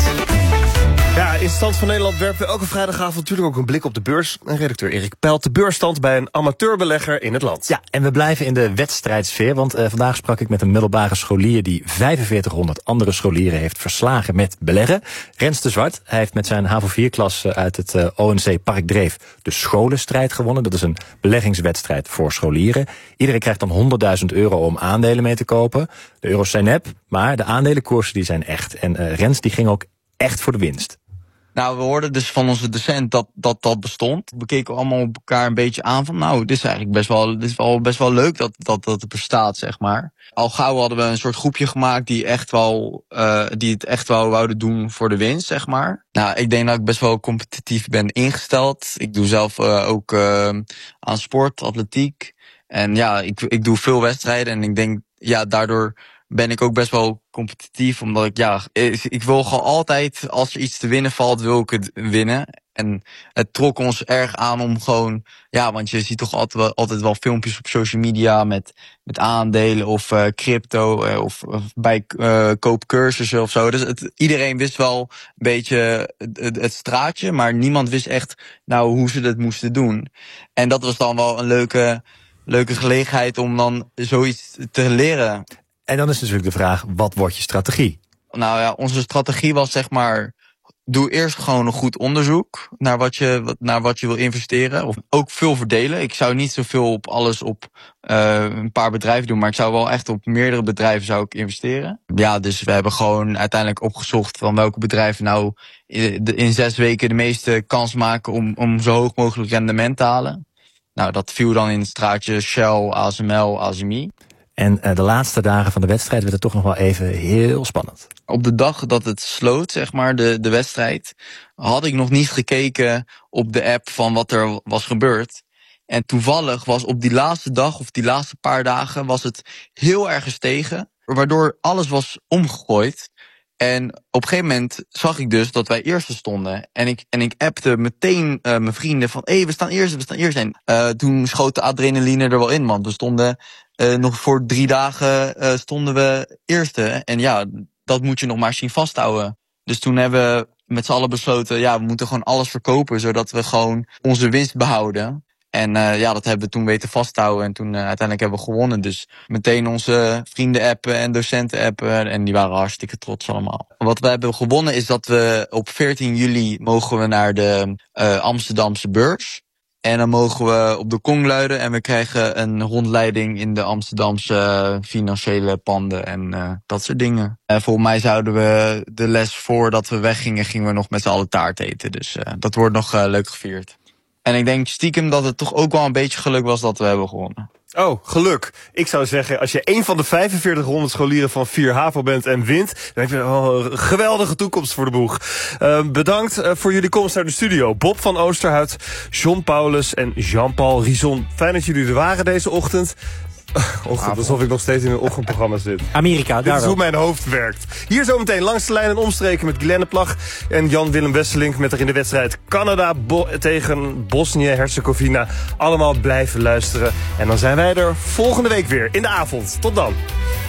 Ja, in Stand van Nederland werpen we elke vrijdagavond natuurlijk ook een blik op de beurs. En redacteur Erik peilt de beursstand bij een amateurbelegger in het land. Ja, en we blijven in de wedstrijdsfeer, want uh, vandaag sprak ik met een middelbare scholier die vijfenveertighonderd andere scholieren heeft verslagen met beleggen. Rens de Zwart, hij heeft met zijn H A V O vier klas uit het uh, O N C Park Dreef de scholenstrijd gewonnen. Dat is een beleggingswedstrijd voor scholieren. Iedereen krijgt dan honderdduizend euro om aandelen mee te kopen. De euro's zijn nep, maar de aandelenkoersen die zijn echt. En uh, Rens die ging ook echt voor de winst. Nou, we hoorden dus van onze docent dat dat, dat bestond. We keken allemaal op elkaar een beetje aan van, nou, dit is eigenlijk best wel, dit is wel best wel leuk dat, dat, dat het bestaat, zeg maar. Al gauw hadden we een soort groepje gemaakt die echt wel, uh, die het echt wel wouden doen voor de winst, zeg maar. Nou, ik denk dat ik best wel competitief ben ingesteld. Ik doe zelf uh, ook uh, aan sport, atletiek. En ja, ik, ik doe veel wedstrijden en ik denk, ja, daardoor ben ik ook best wel competitief, omdat ik, ja, ik wil gewoon altijd, als er iets te winnen valt, wil ik het winnen. En het trok ons erg aan om gewoon, ja, want je ziet toch altijd wel, altijd wel filmpjes op social media met, met aandelen of uh, crypto uh, of, of bij uh, koopcursussen of zo. Dus het, iedereen wist wel een beetje het, het straatje, maar niemand wist echt, nou, hoe ze dat moesten doen. En dat was dan wel een leuke, leuke gelegenheid om dan zoiets te leren. En dan is natuurlijk de vraag, wat wordt je strategie? Nou ja, onze strategie was zeg maar, doe eerst gewoon een goed onderzoek naar wat je, naar wat je wil investeren. Of ook veel verdelen. Ik zou niet zoveel op alles op uh, een paar bedrijven doen, maar ik zou wel echt op meerdere bedrijven zou ik investeren. Ja, dus we hebben gewoon uiteindelijk opgezocht van welke bedrijven nou in, in zes weken de meeste kans maken om, om zo hoog mogelijk rendement te halen. Nou, dat viel dan in het straatje Shell, A S M L, A S M I. En uh, de laatste dagen van de wedstrijd werd het toch nog wel even heel spannend. Op de dag dat het sloot, zeg maar, de, de wedstrijd, had ik nog niet gekeken op de app van wat er was gebeurd. En toevallig was op die laatste dag of die laatste paar dagen was het heel erg gestegen, waardoor alles was omgegooid. En op een gegeven moment zag ik dus dat wij eerste stonden. En ik, en ik appte meteen uh, mijn vrienden van, hé, hey, we staan eerst, we staan eerst. En uh, toen schoot de adrenaline er wel in, want we stonden uh, nog voor drie dagen uh, stonden we eerste. En ja, dat moet je nog maar zien vasthouden. Dus toen hebben we met z'n allen besloten, ja, we moeten gewoon alles verkopen, zodat we gewoon onze winst behouden. En uh, ja, dat hebben we toen weten vasthouden en toen uh, uiteindelijk hebben we gewonnen. Dus meteen onze vrienden appen en docenten appen en die waren hartstikke trots allemaal. Wat we hebben gewonnen is dat we op veertien juli mogen we naar de uh, Amsterdamse beurs. En dan mogen we op de Kong luiden en we krijgen een rondleiding in de Amsterdamse uh, financiële panden en uh, dat soort dingen. En volgens mij zouden we de les voordat we weggingen, gingen we nog met z'n allen taart eten. Dus uh, dat wordt nog uh, leuk gevierd. En ik denk stiekem dat het toch ook wel een beetje geluk was dat we hebben gewonnen. Oh, geluk. Ik zou zeggen, als je een van de vijfenveertighonderd scholieren van vier HAVO bent en wint, dan heb je oh, een geweldige toekomst voor de boeg. Uh, bedankt uh, voor jullie komst naar de studio. Bob van Oosterhout, John Paulus en Jean-Paul Rison. Fijn dat jullie er waren deze ochtend. Ochtend, alsof ik nog steeds in een ochtendprogramma zit. Amerika, daar Dit is wel. hoe mijn hoofd werkt. Hier zometeen langs de lijn en omstreken met Glenn Plag en Jan-Willem Wesselink met er in de wedstrijd Canada bo- tegen Bosnië-Herzegovina. Allemaal blijven luisteren. En dan zijn wij er volgende week weer in de avond. Tot dan.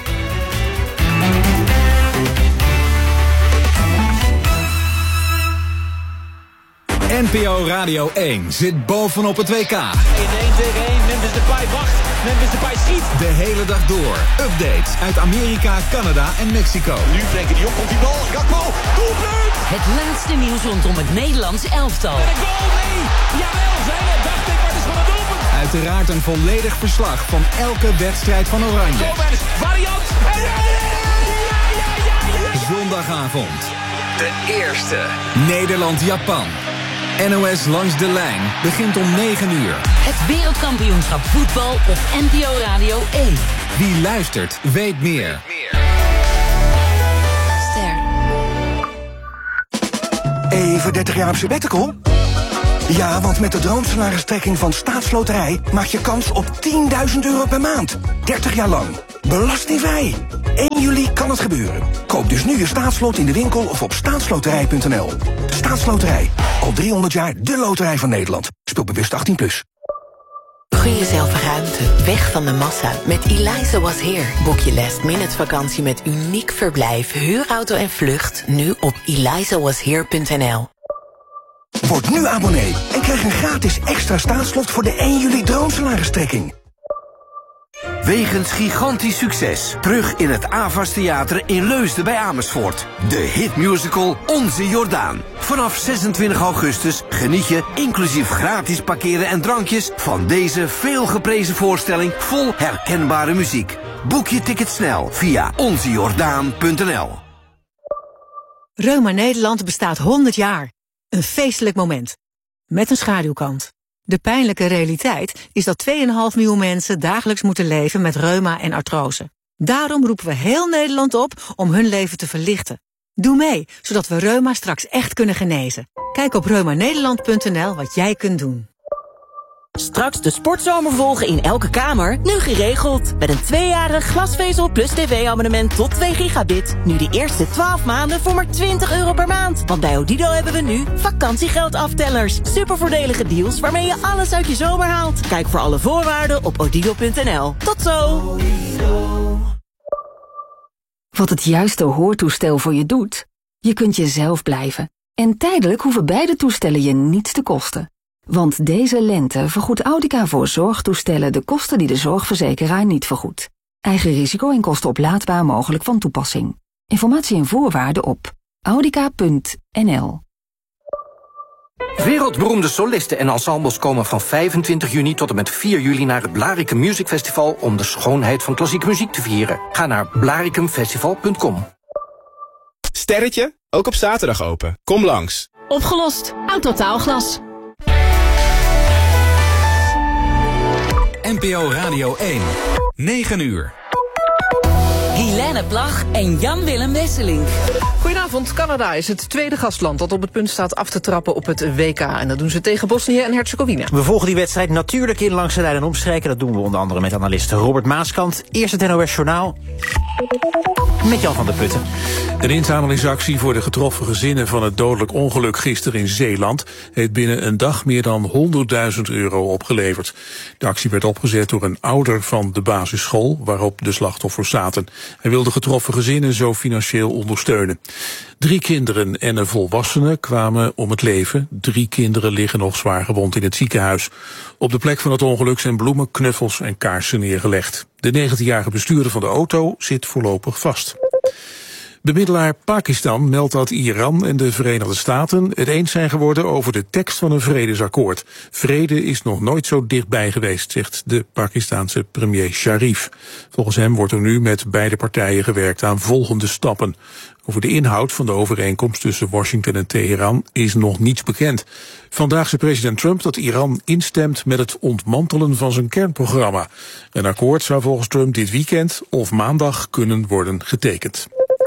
N P O Radio één zit bovenop het W K. In één tegen één, Memphis Depay wacht. Memphis Depay schiet. De hele dag door. Updates uit Amerika, Canada en Mexico. Nu Frenkie de Jong komt die bal. Gakpo, doelpunt! Het laatste nieuws rondom het Nederlands elftal. En een goal, nee! Jawel, zijn het, dacht ik, maar het is van een doelpunt. Uiteraard een volledig verslag van elke wedstrijd van Oranje. Gomez, variant. En... Ja, ja, ja, ja. Zondagavond. De eerste. Nederland-Japan. N O S Langs de Lijn begint om negen uur. Het wereldkampioenschap voetbal op N P O Radio één. Wie luistert, weet meer. Ster. Even dertig jaar op sabbatical? Ja, want met de droomsalaristrekking van Staatsloterij maak je kans op tienduizend euro per maand. dertig jaar lang. Belastingvrij. één juli kan het gebeuren. Koop dus nu je staatslot in de winkel of op staatsloterij punt n l. Staatsloterij. Al driehonderd jaar de loterij van Nederland. Speel bewust achttien plus. Gun jezelf ruimte, weg van de massa. Met Eliza Was Here boek je last minute vakantie met uniek verblijf, huurauto en vlucht. Nu op eliza was here punt n l. Word nu abonnee en krijg een gratis extra staatslot voor de één juli droomsalaristrekking. Wegens gigantisch succes terug in het Avas Theater in Leusden bij Amersfoort. De hitmusical Onze Jordaan. Vanaf zesentwintig augustus geniet je, inclusief gratis parkeren en drankjes, van deze veelgeprezen voorstelling vol herkenbare muziek. Boek je ticket snel via onze jordaan punt n l. Reuma Nederland bestaat honderd jaar. Een feestelijk moment. Met een schaduwkant. De pijnlijke realiteit is dat twee komma vijf miljoen mensen dagelijks moeten leven met reuma en artrose. Daarom roepen we heel Nederland op om hun leven te verlichten. Doe mee, zodat we reuma straks echt kunnen genezen. Kijk op reuma nederland punt n l wat jij kunt doen. Straks de sportzomer volgen in elke kamer, nu geregeld. Met een tweejarig glasvezel plus tv-abonnement tot twee gigabit. Nu de eerste twaalf maanden voor maar twintig euro per maand. Want bij Odido hebben we nu vakantiegeldaftellers. Supervoordelige deals waarmee je alles uit je zomer haalt. Kijk voor alle voorwaarden op odido punt n l. Tot zo! Wat het juiste hoortoestel voor je doet? Je kunt jezelf blijven. En tijdelijk hoeven beide toestellen je niets te kosten. Want deze lente vergoedt Audica voor zorgtoestellen de kosten die de zorgverzekeraar niet vergoedt. Eigen risico en kosten oplaadbaar mogelijk van toepassing. Informatie en voorwaarden op audica punt n l. Wereldberoemde solisten en ensembles komen van vijfentwintig juni tot en met vier juli naar het Blaricum Music Festival om de schoonheid van klassieke muziek te vieren. Ga naar blaricum festival punt com. Sterretje, ook op zaterdag open. Kom langs. Opgelost. Autotaalglas. N P O Radio één. negen uur. Helene Plag en Jan-Willem Wesseling. Goedenavond. Canada is het tweede gastland dat op het punt staat af te trappen op het W K. En dat doen ze tegen Bosnië en Herzegovina. We volgen die wedstrijd natuurlijk in langs de lijn en omstreken. Dat doen we onder andere met analist Robert Maaskant. Eerst het N O S Journaal met Jan van der Putten. Een inzamelingsactie voor de getroffen gezinnen van het dodelijk ongeluk gisteren in Zeeland heeft binnen een dag meer dan honderdduizend euro opgeleverd. De actie werd opgezet door een ouder van de basisschool waarop de slachtoffers zaten. Hij wil de getroffen gezinnen zo financieel ondersteunen. Drie kinderen en een volwassene kwamen om het leven. Drie kinderen liggen nog zwaar gewond in het ziekenhuis. Op de plek van het ongeluk zijn bloemen, knuffels en kaarsen neergelegd. De negentienjarige bestuurder van de auto zit voorlopig vast. Bemiddelaar Pakistan meldt dat Iran en de Verenigde Staten het eens zijn geworden over de tekst van een vredesakkoord. Vrede is nog nooit zo dichtbij geweest, zegt de Pakistanse premier Sharif. Volgens hem wordt er nu met beide partijen gewerkt aan volgende stappen. Over de inhoud van de overeenkomst tussen Washington en Teheran is nog niets bekend. Vandaag zei president Trump dat Iran instemt met het ontmantelen van zijn kernprogramma. Een akkoord zou volgens Trump dit weekend of maandag kunnen worden getekend.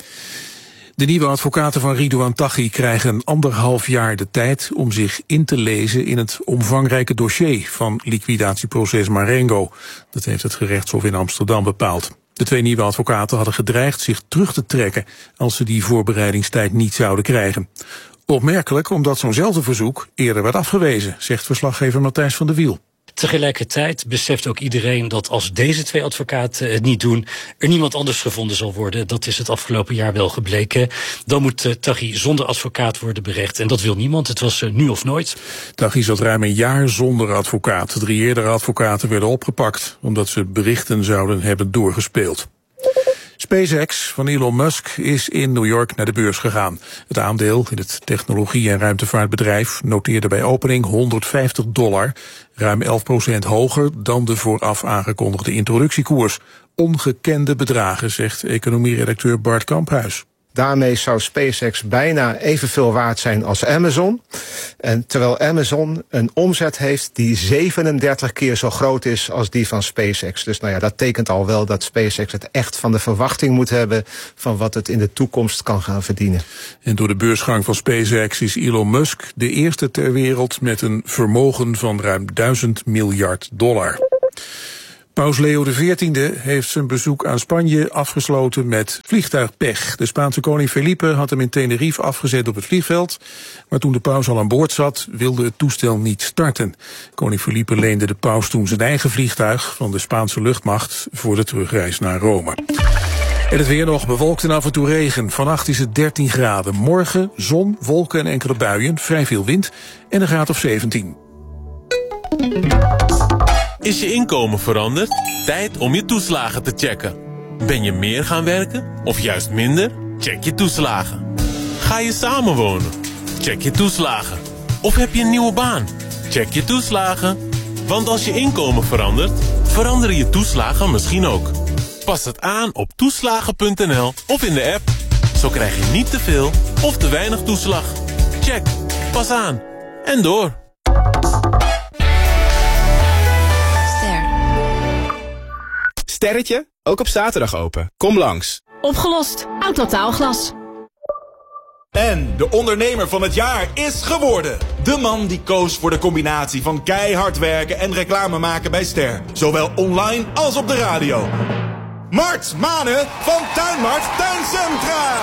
De nieuwe advocaten van Ridouan Taghi krijgen anderhalf jaar de tijd om zich in te lezen in het omvangrijke dossier van liquidatieproces Marengo. Dat heeft het gerechtshof in Amsterdam bepaald. De twee nieuwe advocaten hadden gedreigd zich terug te trekken als ze die voorbereidingstijd niet zouden krijgen. Opmerkelijk omdat zo'nzelfde verzoek eerder werd afgewezen, zegt verslaggever Matthijs van der Wiel. Tegelijkertijd beseft ook iedereen dat als deze twee advocaten het niet doen, er niemand anders gevonden zal worden. Dat is het afgelopen jaar wel gebleken. Dan moet uh, Taghi zonder advocaat worden berecht. En dat wil niemand. Het was uh, nu of nooit. Taghi zat ruim een jaar zonder advocaat. Drie eerdere advocaten werden opgepakt omdat ze berichten zouden hebben doorgespeeld. SpaceX van Elon Musk is in New York naar de beurs gegaan. Het aandeel in het technologie- en ruimtevaartbedrijf noteerde bij opening honderdvijftig dollar, ruim elf procent hoger dan de vooraf aangekondigde introductiekoers. Ongekende bedragen, zegt economieredacteur Bart Kamphuis. Daarmee zou SpaceX bijna evenveel waard zijn als Amazon. En terwijl Amazon een omzet heeft die zevenendertig keer zo groot is als die van SpaceX. Dus nou ja, dat tekent al wel dat SpaceX het echt van de verwachting moet hebben van wat het in de toekomst kan gaan verdienen. En door de beursgang van SpaceX is Elon Musk de eerste ter wereld met een vermogen van ruim duizend miljard dollar. Paus Leo de veertiende heeft zijn bezoek aan Spanje afgesloten met vliegtuigpech. De Spaanse koning Felipe had hem in Tenerife afgezet op het vliegveld, maar toen de paus al aan boord zat, wilde het toestel niet starten. Koning Felipe leende de paus toen zijn eigen vliegtuig van de Spaanse luchtmacht voor de terugreis naar Rome. En het weer nog bewolkt en af en toe regen. Vannacht is het dertien graden. Morgen zon, wolken en enkele buien, vrij veel wind en een graad of zeventien. Is je inkomen veranderd? Tijd om je toeslagen te checken. Ben je meer gaan werken of juist minder? Check je toeslagen. Ga je samenwonen? Check je toeslagen. Of heb je een nieuwe baan? Check je toeslagen. Want als je inkomen verandert, veranderen je toeslagen misschien ook. Pas het aan op toeslagen punt n l of in de app. Zo krijg je niet te veel of te weinig toeslag. Check. Pas aan. En door. Sterretje, ook op zaterdag open. Kom langs. Opgelost. Autotaalglas. En de ondernemer van het jaar is geworden. De man die koos voor de combinatie van keihard werken en reclame maken bij Ster. Zowel online als op de radio. Mart Manen van Tuinmart Tuincentra.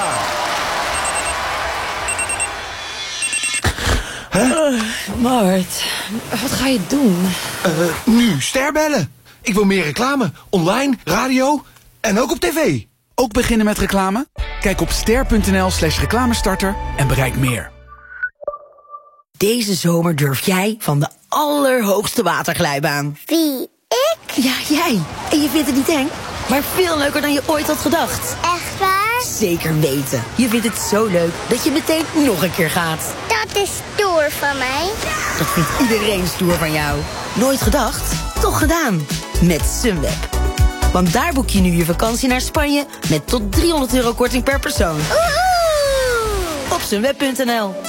Huh? Uh, Mart, wat ga je doen? Uh, nu Ster bellen. Ik wil meer reclame. Online, radio en ook op tv. Ook beginnen met reclame? Kijk op ster punt n l slash reclamestarter en bereik meer. Deze zomer durf jij van de allerhoogste waterglijbaan. Wie, ik? Ja, jij. En je vindt het niet eng, maar veel leuker dan je ooit had gedacht. Echt waar? Zeker weten. Je vindt het zo leuk dat je meteen nog een keer gaat. Dat is stoer van mij. Dat vindt iedereen stoer van jou. Nooit gedacht? Toch gedaan. Met Sunweb. Want daar boek je nu je vakantie naar Spanje met tot driehonderd euro korting per persoon. Oeh! Op sunweb punt n l.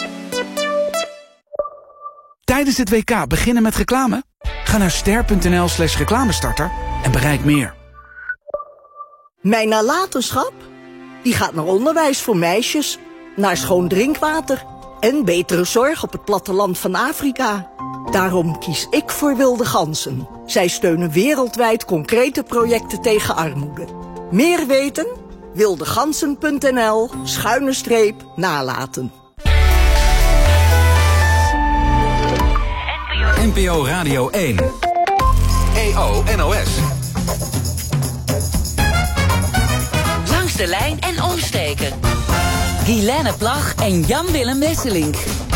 Tijdens het W K beginnen met reclame? Ga naar ster punt n l slash reclamestarter en bereik meer. Mijn nalatenschap? Die gaat naar onderwijs voor meisjes, naar schoon drinkwater en betere zorg op het platteland van Afrika. Daarom kies ik voor Wilde Ganzen. Zij steunen wereldwijd concrete projecten tegen armoede. Meer weten? wildegansen punt n l schuine streep nalaten. N P O Radio één. E O N O S. Langs de lijn en omsteken. Guilaine Plag en Jan-Willem Wesselink.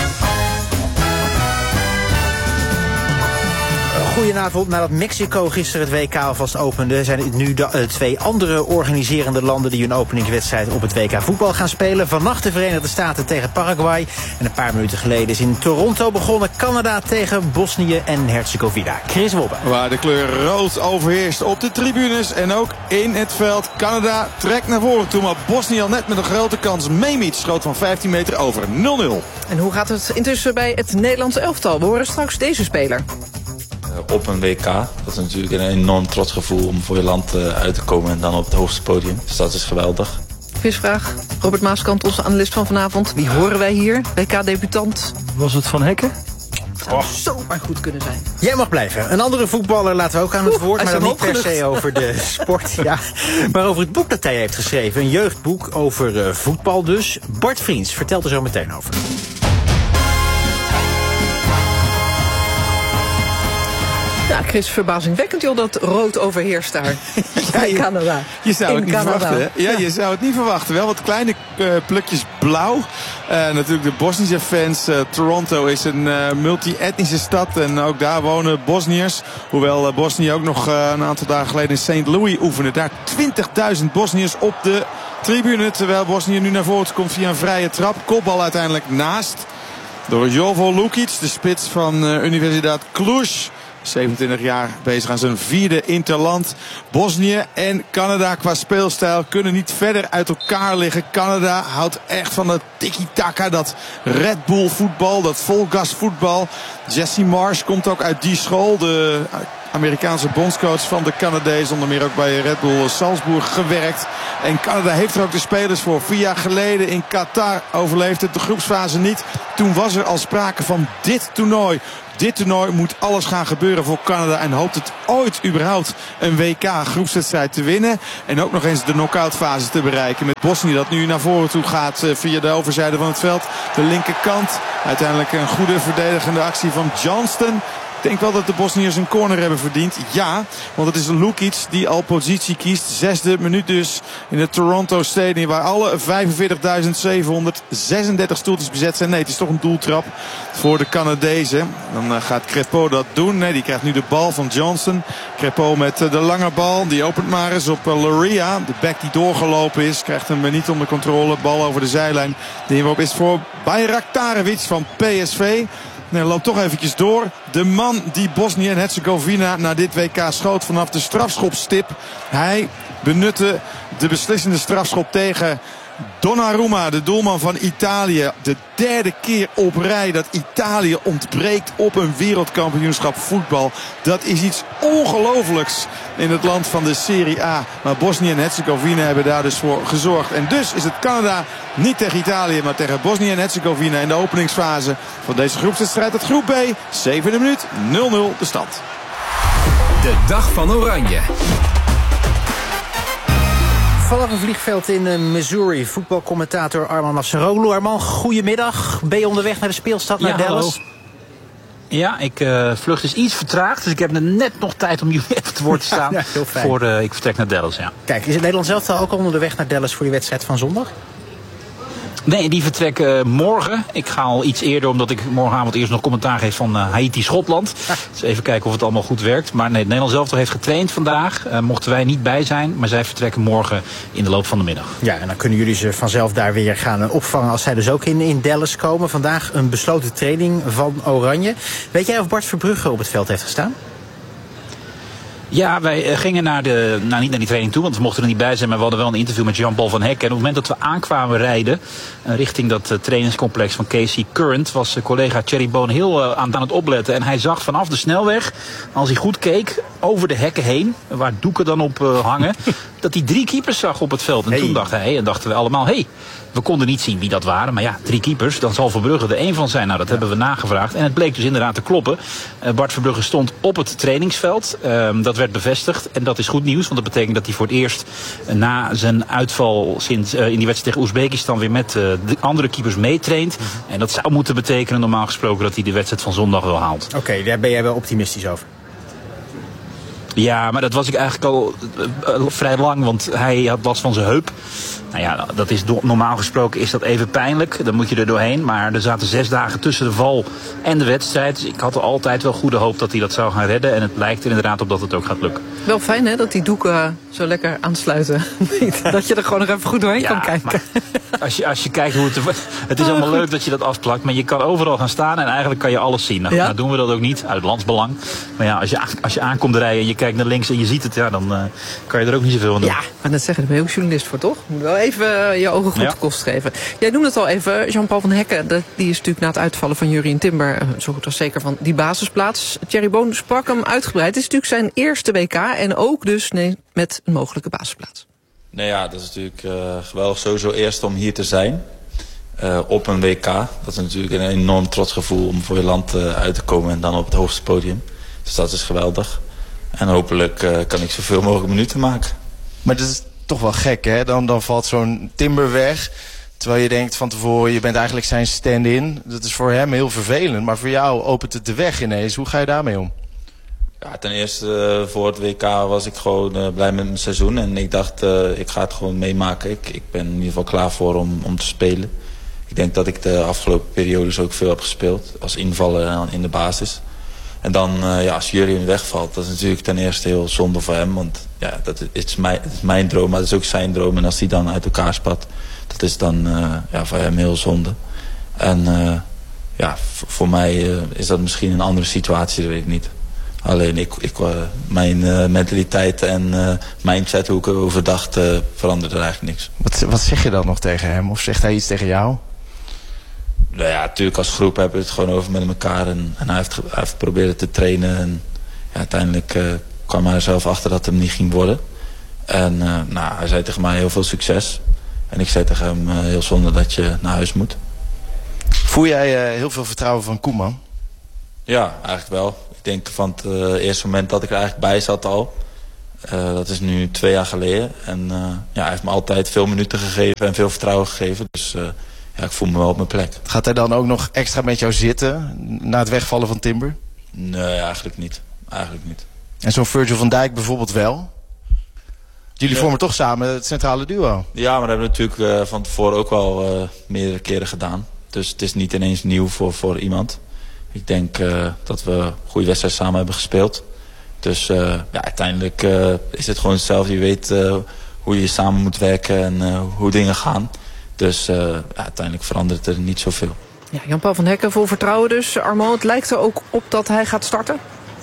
Goedenavond. Nadat Mexico gisteren het W K alvast opende, zijn het nu de uh, twee andere organiserende landen die hun openingswedstrijd op het W K voetbal gaan spelen. Vannacht de Verenigde Staten tegen Paraguay. En een paar minuten geleden is in Toronto begonnen Canada tegen Bosnië en Herzegovina. Chris Wobbe. Waar de kleur rood overheerst op de tribunes en ook in het veld. Canada trekt naar voren toe, maar Bosnië al net met een grote kans. Memic schoot van vijftien meter over nul nul. En hoe gaat het intussen bij het Nederlandse elftal? We horen straks deze speler. Op een W K. Dat is natuurlijk een enorm trots gevoel om voor je land uit te komen en dan op het hoogste podium. Dus dat is geweldig. Quizvraag. Robert Maaskant, onze analist van vanavond. Wie horen wij hier? W K-debutant. Was het Van Hekken? Het zou zomaar goed kunnen zijn. Jij mag blijven. Een andere voetballer laten we ook aan het woord, Oeh, maar dan niet per se over de sport. Ja, maar over het boek dat hij heeft geschreven. Een jeugdboek over uh, voetbal dus. Bart Vriends vertelt er zo meteen over. Nou, Chris, verbazingwekkend joh, dat rood overheerst daar ja, in Canada. Je zou in het niet Canada. verwachten. Hè? Ja, ja, je zou het niet verwachten. Wel wat kleine uh, plukjes blauw. Uh, natuurlijk de Bosnische fans. Uh, Toronto is een uh, multi-etnische stad. En ook daar wonen Bosniërs. Hoewel uh, Bosnië ook nog uh, een aantal dagen geleden in Saint Louis oefende. Daar twintigduizend Bosniërs op de tribune. Terwijl Bosnië nu naar voren komt via een vrije trap. Kopbal uiteindelijk naast. Door Jovo Lukic, de spits van uh, Universiteit Cluj. zevenentwintig jaar bezig aan zijn vierde interland. Bosnië en Canada qua speelstijl kunnen niet verder uit elkaar liggen. Canada houdt echt van dat tiki-taka, dat Red Bull voetbal, dat volgas voetbal. Jesse Marsh komt ook uit die school. De Amerikaanse bondscoach van de Canadezen. Onder meer ook bij Red Bull Salzburg gewerkt. En Canada heeft er ook de spelers voor. Vier jaar geleden in Qatar overleefde het de groepsfase niet. Toen was er al sprake van dit toernooi. Dit toernooi moet alles gaan gebeuren voor Canada. En hoopt het ooit überhaupt een W K groepswedstrijd te winnen. En ook nog eens de knock-out fase te bereiken. Met Bosnië dat nu naar voren toe gaat via de overzijde van het veld. De linkerkant. Uiteindelijk een goede verdedigende actie van Johnston. Ik denk wel dat de Bosniërs een corner hebben verdiend. Ja, want het is Lukic die al positie kiest. Zesde minuut dus in het Toronto Stadium. Waar alle vijfenveertigduizend zevenhonderdzesendertig stoeltjes bezet zijn. Nee, het is toch een doeltrap voor de Canadezen. Dan uh, gaat Crépeau dat doen. Nee, die krijgt nu de bal van Johnson. Crépeau met uh, de lange bal. Die opent maar eens op uh, Loria. De back die doorgelopen is. Krijgt hem niet onder controle. Bal over de zijlijn. De inworp is voor Bayraktarevic van P S V. Nee, loopt toch eventjes door. De man die Bosnië en Herzegovina naar dit W K schoot vanaf de strafschopstip. Hij benutte de beslissende strafschop tegen Donnarumma, de doelman van Italië. De derde keer op rij dat Italië ontbreekt op een wereldkampioenschap voetbal. Dat is iets ongelofelijks in het land van de Serie A. Maar Bosnië en Herzegovina hebben daar dus voor gezorgd. En dus is het Canada niet tegen Italië, maar tegen Bosnië en Herzegovina in de openingsfase van deze groepswedstrijd. Het groep B, zevende minuut, nul nul de stand. De dag van Oranje. Vanaf een vliegveld in Missouri, voetbalcommentator Arman Afsaroglu. Arman, goedemiddag. Ben je onderweg naar de speelstad, naar ja, Dallas? Hallo. Ja, ik uh, vlucht is iets vertraagd, dus ik heb net nog tijd om jullie even te woord te staan. Ja, heel fijn. Voor, uh, ik vertrek naar Dallas, ja. Kijk, is het Nederland zelf ook al onderweg naar Dallas voor die wedstrijd van zondag? Nee, die vertrekken uh, morgen. Ik ga al iets eerder, omdat ik morgenavond eerst nog commentaar geef van uh, Haiti-Schotland. Ah. Dus even kijken of het allemaal goed werkt. Maar nee, het Nederlands elftal heeft getraind vandaag. Uh, mochten wij niet bij zijn, maar zij vertrekken morgen in de loop van de middag. Ja, en dan kunnen jullie ze vanzelf daar weer gaan opvangen als zij dus ook in, in Dallas komen. Vandaag een besloten training van Oranje. Weet jij of Bart Verbrugge op het veld heeft gestaan? Ja, wij gingen naar de, nou niet naar die training toe, want we mochten er niet bij zijn. Maar we hadden wel een interview met Jean-Paul van Hek. En op het moment dat we aankwamen rijden uh, richting dat uh, trainingscomplex van K C Current, was uh, collega Thierry Boon heel uh, aan, aan het opletten. En hij zag vanaf de snelweg, als hij goed keek, over de hekken heen, waar doeken dan op uh, hangen, dat hij drie keepers zag op het veld. En hey. Toen dachten hij, en dachten we allemaal, hé, hey, we konden niet zien wie dat waren. Maar ja, drie keepers, dan zal Verbrugge er één van zijn. Nou, dat ja. hebben we nagevraagd. En het bleek dus inderdaad te kloppen. Uh, Bart Verbrugge stond op het trainingsveld. Uh, dat werd bevestigd. En dat is goed nieuws, want dat betekent dat hij voor het eerst uh, na zijn uitval sinds, uh, in die wedstrijd tegen Oezbekistan weer met uh, de andere keepers meetraint. Mm-hmm. En dat zou moeten betekenen, normaal gesproken, dat hij de wedstrijd van zondag wel haalt. Oké, okay, daar ben jij wel optimistisch over. Ja, maar dat was ik eigenlijk al uh, uh, vrij lang, want hij had last van zijn heup. Nou ja, dat is do- normaal gesproken is dat even pijnlijk. Dan moet je er doorheen. Maar er zaten zes dagen tussen de val en de wedstrijd. Dus ik had er altijd wel goede hoop dat hij dat zou gaan redden. En het lijkt er inderdaad op dat het ook gaat lukken. Wel fijn hè, dat die doeken zo lekker aansluiten. Dat je er gewoon nog even goed doorheen ja, kan kijken. Als je, als je kijkt hoe het... Het is allemaal leuk dat je dat afplakt. Maar je kan overal gaan staan en eigenlijk kan je alles zien. Nou, ja? nou doen we dat ook niet, uit landsbelang. Maar ja, als je, als je aankomt rijden en je kijkt naar links en je ziet het, ja, dan uh, kan je er ook niet zoveel aan doen. Ja, maar dat zeggen, daar ben je ook journalist voor, toch? Moet wel even uh, je ogen goed ja. kost geven. Jij noemde het al even, Jean-Paul van Hekken, dat, die is natuurlijk na het uitvallen van Jurrien Timber uh, zo goed als zeker van die basisplaats. Thierry Boon sprak hem uitgebreid. Het is natuurlijk zijn eerste W K en ook dus nee, met een mogelijke basisplaats. Nou ja, dat is natuurlijk uh, geweldig sowieso eerst om hier te zijn. Uh, op een W K. Dat is natuurlijk een enorm trots gevoel om voor je land uh, uit te komen en dan op het hoogste podium. Dus dat is geweldig. En hopelijk uh, kan ik zoveel mogelijk minuten maken. Maar dat is toch wel gek, hè? Dan, dan valt zo'n Timber weg. Terwijl je denkt van tevoren, je bent eigenlijk zijn stand-in. Dat is voor hem heel vervelend. Maar voor jou opent het de weg ineens. Hoe ga je daarmee om? Ja, ten eerste uh, voor het W K was ik gewoon uh, blij met mijn seizoen. En ik dacht, uh, ik ga het gewoon meemaken. Ik, ik ben in ieder geval klaar voor om, om te spelen. Ik denk dat ik de afgelopen periodes ook veel heb gespeeld. Als invaller in de basis. En dan, uh, ja, als Jurjen wegvalt, dat is natuurlijk ten eerste heel zonde voor hem. Want ja, dat is, mijn, dat is mijn droom, maar dat is ook zijn droom. En als die dan uit elkaar spat, dat is dan uh, ja, voor hem heel zonde. En uh, ja, voor mij uh, is dat misschien een andere situatie, dat weet ik niet. Alleen ik, ik, uh, mijn uh, mentaliteit en uh, mindset, hoe ik erover dacht, uh, veranderde er eigenlijk niks. Wat, wat zeg je dan nog tegen hem? Of zegt hij iets tegen jou? Nou ja, natuurlijk als groep hebben we het gewoon over met elkaar. En, en hij heeft, hij heeft geprobeerd te trainen. En ja, uiteindelijk uh, kwam hij er zelf achter dat het hem niet ging worden. En uh, nou, hij zei tegen mij heel veel succes. En ik zei tegen hem uh, heel zonde dat je naar huis moet. Voel jij uh, heel veel vertrouwen van Koeman? Ja, eigenlijk wel. Ik denk van het uh, eerste moment dat ik er eigenlijk bij zat al. Uh, dat is nu twee jaar geleden. En uh, ja, hij heeft me altijd veel minuten gegeven en veel vertrouwen gegeven. Dus uh, ja, ik voel me wel op mijn plek. Gaat hij dan ook nog extra met jou zitten na het wegvallen van Timber? Nee, eigenlijk niet. Eigenlijk niet. En zo'n Virgil van Dijk bijvoorbeeld wel? Jullie ja. vormen toch samen het centrale duo? Ja, maar dat hebben we natuurlijk uh, van tevoren ook wel uh, meerdere keren gedaan. Dus het is niet ineens nieuw voor, voor iemand. Ik denk uh, dat we een goede wedstrijd samen hebben gespeeld. Dus uh, ja, uiteindelijk uh, is het gewoon hetzelfde. Je weet uh, hoe je samen moet werken en uh, hoe dingen gaan. Dus uh, ja, uiteindelijk verandert er niet zoveel. Ja, Jan-Paul van Hekken vol vertrouwen dus. Armand, het lijkt er ook op dat hij gaat starten?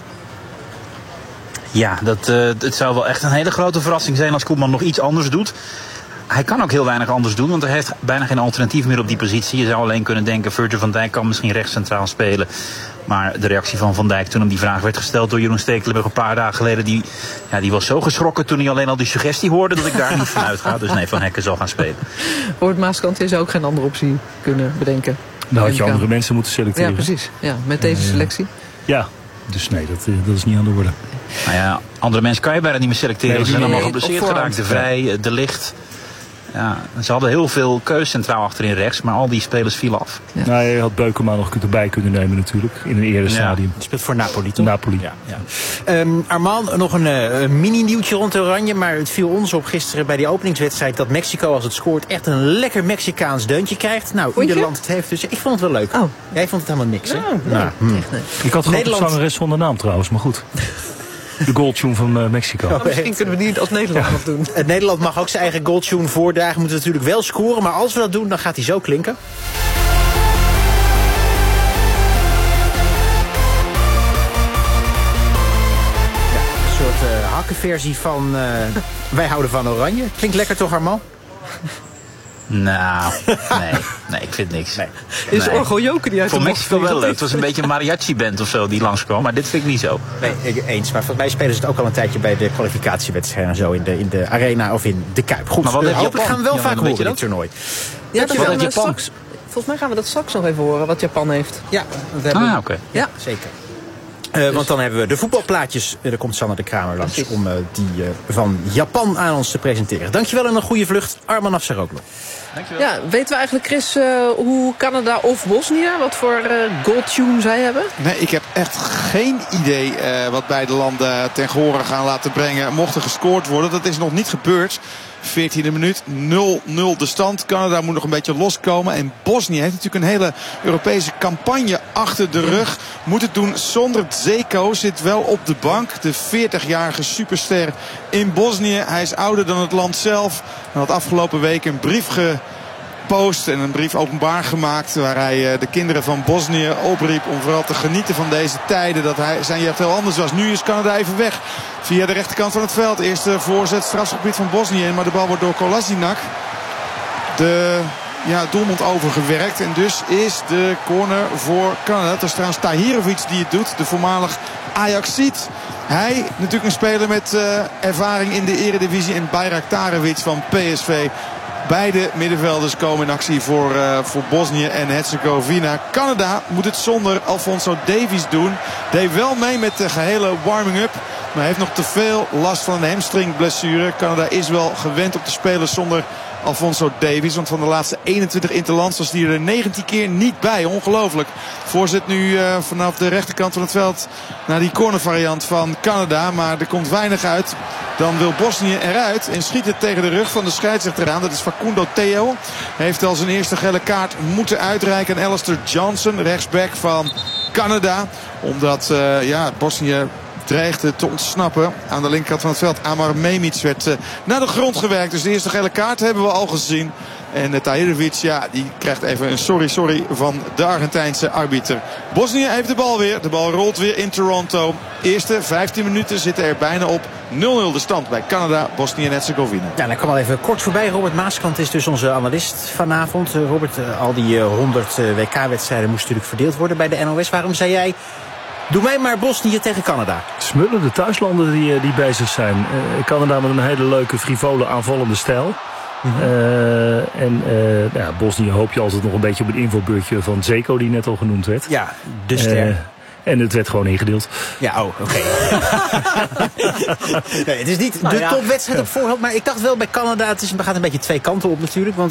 Ja, dat, uh, het zou wel echt een hele grote verrassing zijn als Koeman nog iets anders doet. Hij kan ook heel weinig anders doen, want hij heeft bijna geen alternatief meer op die positie. Je zou alleen kunnen denken, Virgil van Dijk kan misschien rechtscentraal spelen. Maar de reactie van Van Dijk toen hem die vraag werd gesteld door Jeroen Stekelenburg een paar dagen geleden, die, ja, die was zo geschrokken toen hij alleen al die suggestie hoorde dat ik daar niet van uitga. Dus nee, Van Hekken zal gaan spelen. Voor het Maaskant is ook geen andere optie kunnen bedenken. Nou had je andere mensen moeten selecteren. Ja, precies. Ja, met deze selectie. Ja, dus nee, dat, dat is niet aan de orde. Nou ja, andere mensen kan je bijna niet meer selecteren. Nee, ze zijn allemaal geblesseerd geraakt. De Vrij, De Ligt. Ja, ze hadden heel veel keus centraal achterin rechts, maar al die spelers vielen af. Ja. Nou, je had Beukema nog erbij kunnen nemen natuurlijk, in een eerder stadium. Je speelt voor Napoli, toch? Napoli. Ja, ja. Um, Armand, nog een, uh, een mini-nieuwtje rond Oranje, maar het viel ons op gisteren bij die openingswedstrijd dat Mexico, als het scoort, echt een lekker Mexicaans deuntje krijgt. Nou, ieder land het heeft, dus ik vond het wel leuk. Oh. Jij vond het helemaal niks, hè? Nou, nee, nou, hmm. nee. Ik had gewoon een zangeres zonder naam trouwens, maar goed. De goaltune van uh, Mexico. Oh, misschien kunnen we die als Nederland ja. nog doen. Het Nederland mag ook zijn eigen goaltune voordragen. Moeten we natuurlijk wel scoren. Maar als we dat doen, dan gaat hij zo klinken. Ja, een soort uh, hakkenversie van uh, Wij houden van Oranje. Klinkt lekker toch, Armand? Nou, nee, nee, ik vind niks. Nee. Is nee. Orgel Joker die uit Voor de Mexico wel leuk. Het was een beetje een mariachi-band of zo die langskwam, maar dit vind ik niet zo. Nee, eens. Maar volgens mij spelen ze het ook al een tijdje bij de kwalificatiewedstrijden en zo in de, in de arena of in de Kuip. Goed, maar wat uh, hopelijk gaan we wel ja, vaak horen in dit toernooi. Ja, dat wat heeft Japan? Straks, volgens mij gaan we dat straks nog even horen, wat Japan heeft. Ja, we hebben, ah, oké. Okay. Ja, zeker. Uh, dus. Want dan hebben we de voetbalplaatjes. Uh, er komt Sanne de Kramer langs Precies. om uh, die uh, van Japan aan ons te presenteren. Dankjewel en een goede vlucht, Arman Afsaroglu. Dankjewel. Ja, weten we eigenlijk, Chris, uh, hoe Canada of Bosnië, wat voor uh, goaltune zij hebben? Nee, ik heb echt geen idee uh, wat beide landen ten gehore gaan laten brengen. Mocht er gescoord worden, dat is nog niet gebeurd. veertiende minuut, nul nul de stand. Canada moet nog een beetje loskomen. En Bosnië heeft natuurlijk een hele Europese campagne achter de rug. Moet het doen zonder Zeko. Zit wel op de bank. De veertigjarige superster in Bosnië. Hij is ouder dan het land zelf. Hij had afgelopen week een brief gepost en een brief openbaar gemaakt. Waar hij de kinderen van Bosnië opriep om vooral te genieten van deze tijden. Dat hij zijn jeugd heel anders was. Nu is Canada even weg. Via de rechterkant van het veld. Eerste voorzet, strafgebied van Bosnië. Maar de bal wordt door Kolasinac de ja, doelmond overgewerkt. En dus is de corner voor Canada. Het is trouwens Tahirovic die het doet. De voormalig Ajaxiet. Hij natuurlijk een speler met uh, ervaring in de eredivisie. En Bayraktarovic van P S V. Beide middenvelders komen in actie voor, uh, voor Bosnië en Herzegovina. Canada moet het zonder Alphonso Davies doen. Deed wel mee met de gehele warming-up. Maar heeft nog te veel last van een hamstringblessure. Canada is wel gewend op de spelers zonder Alfonso Davies. Want van de laatste eenentwintig interlands was die er negentien keer niet bij. Ongelooflijk. Voorzet nu uh, vanaf de rechterkant van het veld naar die cornervariant van Canada. Maar er komt weinig uit. Dan wil Bosnië eruit en schiet het tegen de rug van de scheidsrechter aan. Dat is Facundo Theo. Heeft al zijn eerste gele kaart moeten uitreiken aan Alistair Johnson, rechtsback van Canada. Omdat uh, ja, Bosnië dreigde te ontsnappen. Aan de linkerkant van het veld Amar Memic werd uh, naar de grond gewerkt. Dus de eerste gele kaart hebben we al gezien. En uh, Tahirovic, ja, die krijgt even een sorry sorry van de Argentijnse arbiter. Bosnië heeft de bal weer. De bal rolt weer in Toronto. Eerste vijftien minuten zitten er bijna op. nul nul de stand bij Canada, Bosnië en Herzegovina. Ja, dan kwam al even kort voorbij. Robert Maaskant is dus onze analist vanavond. Uh, Robert, uh, al die uh, honderd uh, W K-wedstrijden moesten natuurlijk verdeeld worden bij de N O S. Waarom zei jij, doe mij maar Bosnië tegen Canada? Smullen, de thuislanden die, die bezig zijn. Uh, Canada met een hele leuke, frivole, aanvallende stijl. Mm-hmm. Uh, en uh, ja, Bosnië hoop je altijd nog een beetje op het invalbeurtje van Zeko, die net al genoemd werd. Ja, de ster. Uh, En het werd gewoon ingedeeld. Ja, oh, oké. Okay. Nee, het is niet nou de ja. topwedstrijd op voorhand. Maar ik dacht wel bij Canada, het, is, het gaat een beetje twee kanten op natuurlijk. Want